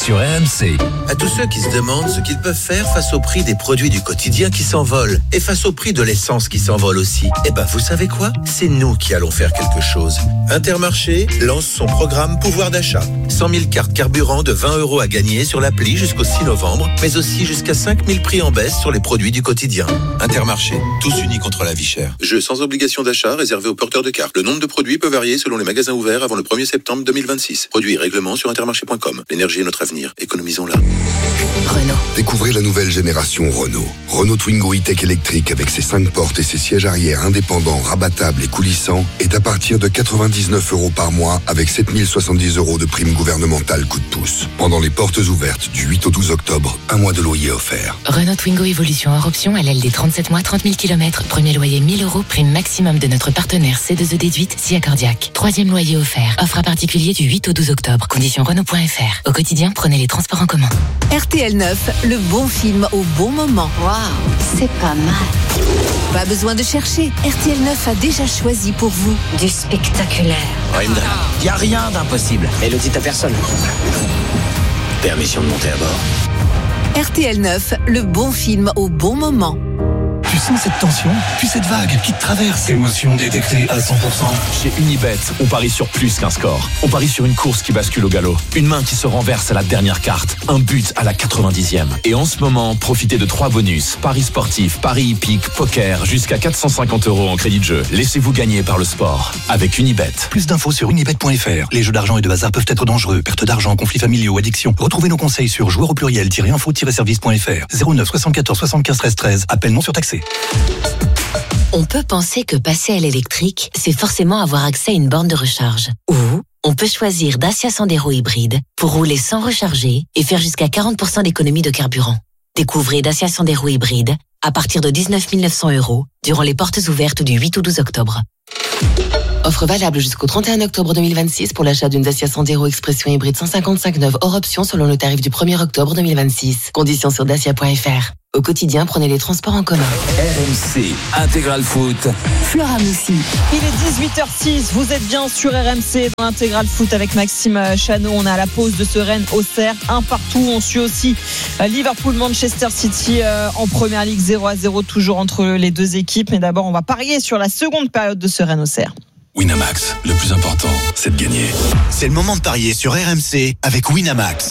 sur R M C. À tous ceux qui se demandent ce qu'ils peuvent faire face au prix des produits du quotidien qui s'envolent et face au prix de l'essence qui s'envole aussi, eh ben vous savez quoi ? C'est nous qui allons faire quelque chose. Intermarché lance son programme pouvoir d'achat. cent mille cartes carburant de vingt euros à gagner sur l'appli jusqu'au six novembre, mais aussi jusqu'à cinq mille prix en baisse sur les produits du quotidien. Intermarché, tous unis contre la vie chère. Jeu sans obligation d'achat réservé aux porteurs de cartes. Le nombre de produits peut varier selon les magasins ouverts avant le premier septembre deux mille vingt-six. Produits et règlements sur intermarché point com. L'énergie est notre avenir. Économisons-la. Renault. Découvrez la nouvelle génération Renault. Renault Twingo E-Tech électrique avec ses cinq portes et ses sièges arrière indépendants, rabattables et coulissants est à partir de quatre-vingt-dix-neuf euros par mois avec sept mille soixante-dix euros de prime gouvernementale coup de pouce. Pendant les portes ouvertes du huit au douze octobre, un mois de loyer offert. Renault Twingo Evolution hors option, L L D trente-sept mois, trente mille kilomètres. Premier loyer mille euros, prime maximum de notre partenaire C deux E déduite, S I A Cardiac. Troisième loyer offert. Offre à particulier du huit au douze octobre. Conditions Renault point F R. Au quotidien, prenez les transports en commun. R T L neuf, le bon film au bon moment. Waouh, c'est pas mal. Pas besoin de chercher. R T L neuf a déjà choisi pour vous du spectaculaire. Raymond, y a rien d'impossible. Et le dit à personne. Permission de monter à bord. R T L neuf, le bon film au bon moment. Tu sens cette tension, puis cette vague qui te traverse. Émotion détectée à cent pour cent. Chez Unibet, on parie sur plus qu'un score. On parie sur une course qui bascule au galop. Une main qui se renverse à la dernière carte. Un but à la quatre-vingt-dixième. Et en ce moment, profitez de trois bonus. Paris sportif, paris hippique, poker, jusqu'à quatre cent cinquante euros en crédit de jeu. Laissez-vous gagner par le sport. Avec Unibet. Plus d'infos sur unibet point F R. Les jeux d'argent et de hasard peuvent être dangereux. Perte d'argent, conflits familiaux, addiction. Retrouvez nos conseils sur joueurs au pluriel-info-service point F R. zéro neuf soixante-quatorze soixante-quinze treize treize. Appel non surtaxé. On peut penser que passer à l'électrique, c'est forcément avoir accès à une borne de recharge. Ou on peut choisir Dacia Sandero hybride pour rouler sans recharger et faire jusqu'à quarante pour cent d'économie de carburant. Découvrez Dacia Sandero hybride à partir de dix-neuf mille neuf cents euros durant les portes ouvertes du huit au douze octobre. Offre valable jusqu'au trente et un octobre deux mille vingt-six pour l'achat d'une Dacia Sandero Expression hybride cent cinquante-cinq neuve hors option selon le tarif du premier octobre deux mille vingt-six. Conditions sur dacia point F R. Au quotidien, prenez les transports en commun. R M C Intégral Foot. Flora Moussi. Il est dix-huit heures six. Vous êtes bien sur R M C dans l'Intégral Foot avec Maxime Chanot. On est à la pause de ce Rennes-Auxerre. Un partout. On suit aussi Liverpool-Manchester City en Première Ligue zéro à zéro toujours entre les deux équipes. Mais d'abord, on va parier sur la seconde période de ce Rennes-Auxerre. Winamax, le plus important, c'est de gagner. C'est le moment de parier sur R M C avec Winamax.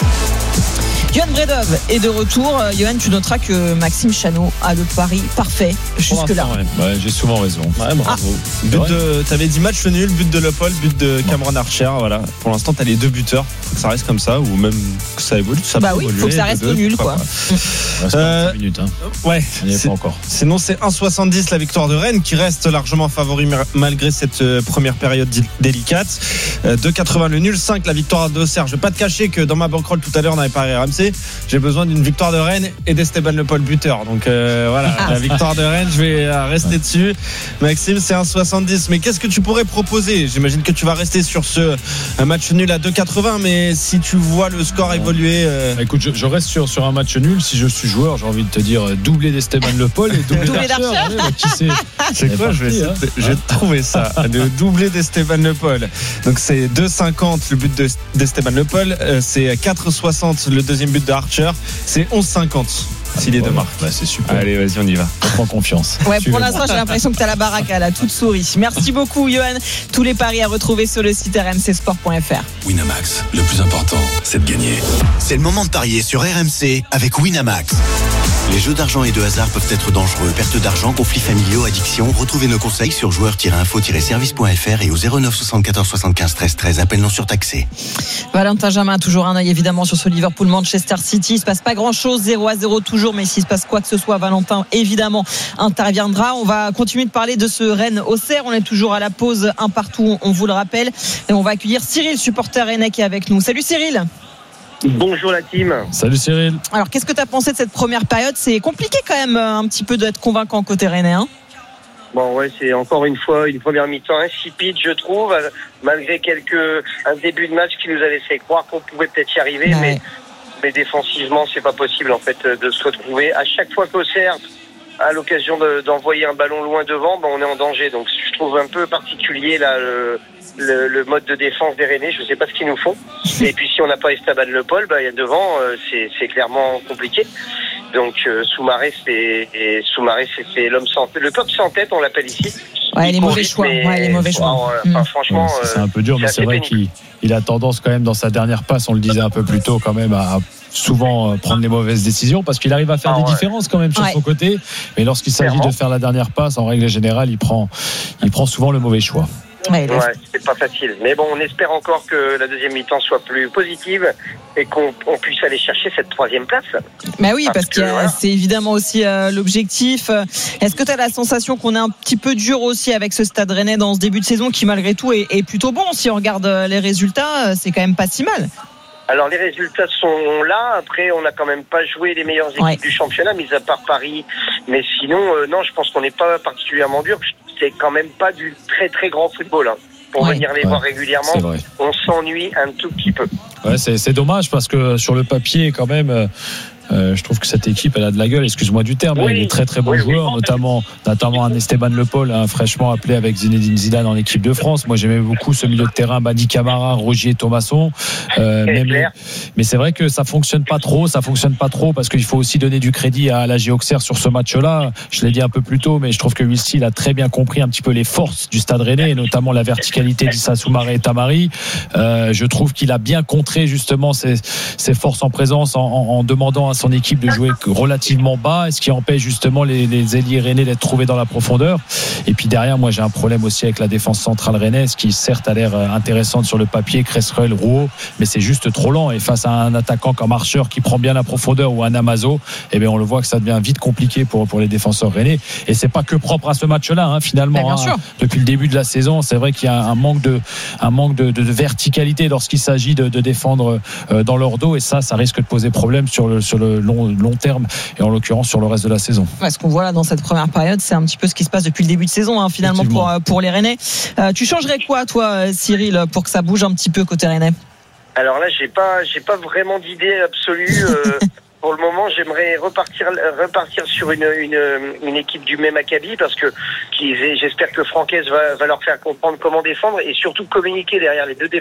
Johan Bredov est de retour. Johan, tu noteras que Maxime Chanot a le pari parfait jusque-là. Ouais. Ouais, j'ai souvent raison. Ouais, bravo. Ah. But de, t'avais dit match nul, but de Lepol, but de Cameron Archer. Voilà. Pour l'instant, t'as les deux buteurs. Faut que ça reste comme ça, ou même que ça évolue. Ça bah peut oui, évoluer, faut que ça reste deux, nul, quoi. Reste euh, cinq minutes. Hein. Ouais. On n'y est pas encore. Sinon, c'est un virgule soixante-dix la victoire de Rennes, qui reste largement favori malgré cette première période délicate. deux virgule quatre-vingts le nul, cinq la victoire d'Auxerre. Je vais pas te cacher que dans ma bankroll tout à l'heure, on avait parié R M C. J'ai besoin d'une victoire de Rennes et d'Esteban Le Paul buteur. Donc euh, voilà, ah. la victoire de Rennes, je vais euh, rester dessus. Maxime, c'est un virgule soixante-dix. Mais qu'est-ce que tu pourrais proposer ? J'imagine que tu vas rester sur ce un match nul à deux virgule quatre-vingts, mais si tu vois le score ouais. évoluer. Euh... Écoute, je, je reste sur, sur un match nul. Si je suis joueur, j'ai envie de te dire doublé d'Esteban Le Paul et doublé d'Archer. Ouais, bah, qui sait, c'est quoi parti, je vais, hein. je vais trouver ça. Le doublé d'Esteban Le Paul. Donc c'est deux virgule cinquante le but de, d'Esteban Le Paul. Euh, c'est quatre virgule soixante le deuxième but d'Archer. C'est onze virgule cinquante si les deux marques. Bah, c'est super. Allez, vas-y, on y va. On prend confiance. Ouais, pour l'instant, j'ai l'impression que tu as la baraque à la toute souris. Merci beaucoup, Johan. Tous les paris à retrouver sur le site r m c sport point f r. Winamax, le plus important, c'est de gagner. C'est le moment de parier sur R M C avec Winamax. Les jeux d'argent et de hasard peuvent être dangereux. Perte d'argent, conflits familiaux, addiction. Retrouvez nos conseils sur joueurs tiret info tiret service point f r et au zéro neuf soixante-quatorze soixante-quinze treize treize. Appel non surtaxé. Valentin Jamin, toujours un œil évidemment sur ce Liverpool-Manchester City. Il se passe pas grand-chose, zéro à zéro toujours, mais s'il se passe quoi que ce soit, Valentin évidemment interviendra. On va continuer de parler de ce Rennes-Auxerre. On est toujours à la pause, un partout, on vous le rappelle. Et on va accueillir Cyril, supporter rennais, qui est avec nous. Salut Cyril. Bonjour la team. Salut Cyril. Alors qu'est-ce que tu as pensé de cette première période ? C'est compliqué quand même un petit peu d'être convaincant côté rennais, hein ? Bon ouais, c'est encore une fois une première mi-temps insipide, je trouve, malgré quelques un début de match qui nous a laissé croire qu'on pouvait peut-être y arriver, ouais. mais mais défensivement c'est pas possible en fait de se retrouver à chaque fois qu'Auxerre à l'occasion de, d'envoyer un ballon loin devant, ben on est en danger. Donc je je trouve un peu particulier là le, le, le mode de défense des Rennais. Je sais pas ce qu'ils nous font. Et puis si on n'a pas Esteban Le Paul, bah il y a devant, euh, c'est, c'est clairement compliqué. Donc euh, Soumaré, c'est et Soumaré, c'est, c'est l'homme sans le peuple sans tête, on l'appelle ici. Ouais, les mauvais choix. Mais, ouais, les mauvais choix. Enfin, mmh. Franchement, ouais, c'est un peu dur, mais c'est, c'est vrai pénible. qu'il il a tendance quand même dans sa dernière passe, on le disait un peu plus tôt quand même, à souvent prendre les mauvaises décisions parce qu'il arrive à faire ah, des ouais. différences quand même sur ouais. son côté. Mais lorsqu'il s'agit Clairement. de faire la dernière passe, en règle générale, il prend, il prend souvent le mauvais choix. Ouais, ouais, c'est pas facile. Mais bon, on espère encore que la deuxième mi-temps soit plus positive et qu'on on puisse aller chercher cette troisième place. Bah oui, parce, parce que, que voilà. c'est évidemment aussi euh, l'objectif. Est-ce que tu as la sensation qu'on est un petit peu dur aussi avec ce Stade Rennais dans ce début de saison qui malgré tout est, est plutôt bon? Si on regarde les résultats, c'est quand même pas si mal. Alors les résultats sont là. Après, on n'a quand même pas joué les meilleures équipes ouais. du championnat, mis à part Paris. Mais sinon, euh, non, je pense qu'on n'est pas particulièrement dur. C'est quand même pas du très très grand football. Hein. Pour ouais, venir les ouais, voir régulièrement, on s'ennuie un tout petit peu. Ouais, c'est, c'est dommage parce que sur le papier, quand même. Euh... Euh, je trouve que cette équipe elle a de la gueule, excuse-moi du terme, oui, il y a des très très bons oui, joueurs, oui. notamment notamment un Esteban Le Paul, hein, fraîchement appelé avec Zinedine Zidane en équipe de France. Moi j'aimais beaucoup ce milieu de terrain, Badi Camara, Rogier Thomasson. Euh, même les... Mais c'est vrai que ça fonctionne pas trop, ça fonctionne pas trop parce qu'il faut aussi donner du crédit à l'A G Auxerre sur ce match-là. Je l'ai dit un peu plus tôt, mais je trouve que Wilstil a très bien compris un petit peu les forces du Stade Rennais, et notamment la verticalité d'Issa Soumaré et Tamari. Euh, je trouve qu'il a bien contré justement ses, ses forces en présence en, en, en demandant à son équipe de jouer relativement bas, ce qui empêche justement les, les ailiers rennais d'être trouvés dans la profondeur. Et puis derrière, moi j'ai un problème aussi avec la défense centrale rennaise qui certes a l'air intéressante sur le papier, Cresserel, Rouault, mais c'est juste trop lent, et face à un attaquant comme Archer qui prend bien la profondeur ou un Amazo, eh bien on le voit que ça devient vite compliqué pour, pour les défenseurs rennais. Et c'est pas que propre à ce match-là, hein, finalement. Hein, depuis le début de la saison, c'est vrai qu'il y a un manque de, un manque de, de, de verticalité lorsqu'il s'agit de, de défendre euh, dans leur dos, et ça, ça risque de poser problème sur le, sur le long long terme, et en l'occurrence sur le reste de la saison. Ouais, ce qu'on voit là dans cette première période, c'est un petit peu ce qui se passe depuis le début de saison, hein, finalement pour, pour les Rennais. Euh, tu changerais quoi toi, Cyril, pour que ça bouge un petit peu côté Rennais? Alors là, j'ai pas, j'ai pas vraiment d'idée absolue. Euh, pour le moment, j'aimerais repartir, repartir sur une, une, une équipe du même acabit, parce que qui, j'espère que Francaise va, va leur faire comprendre comment défendre et surtout communiquer derrière les deux défenseurs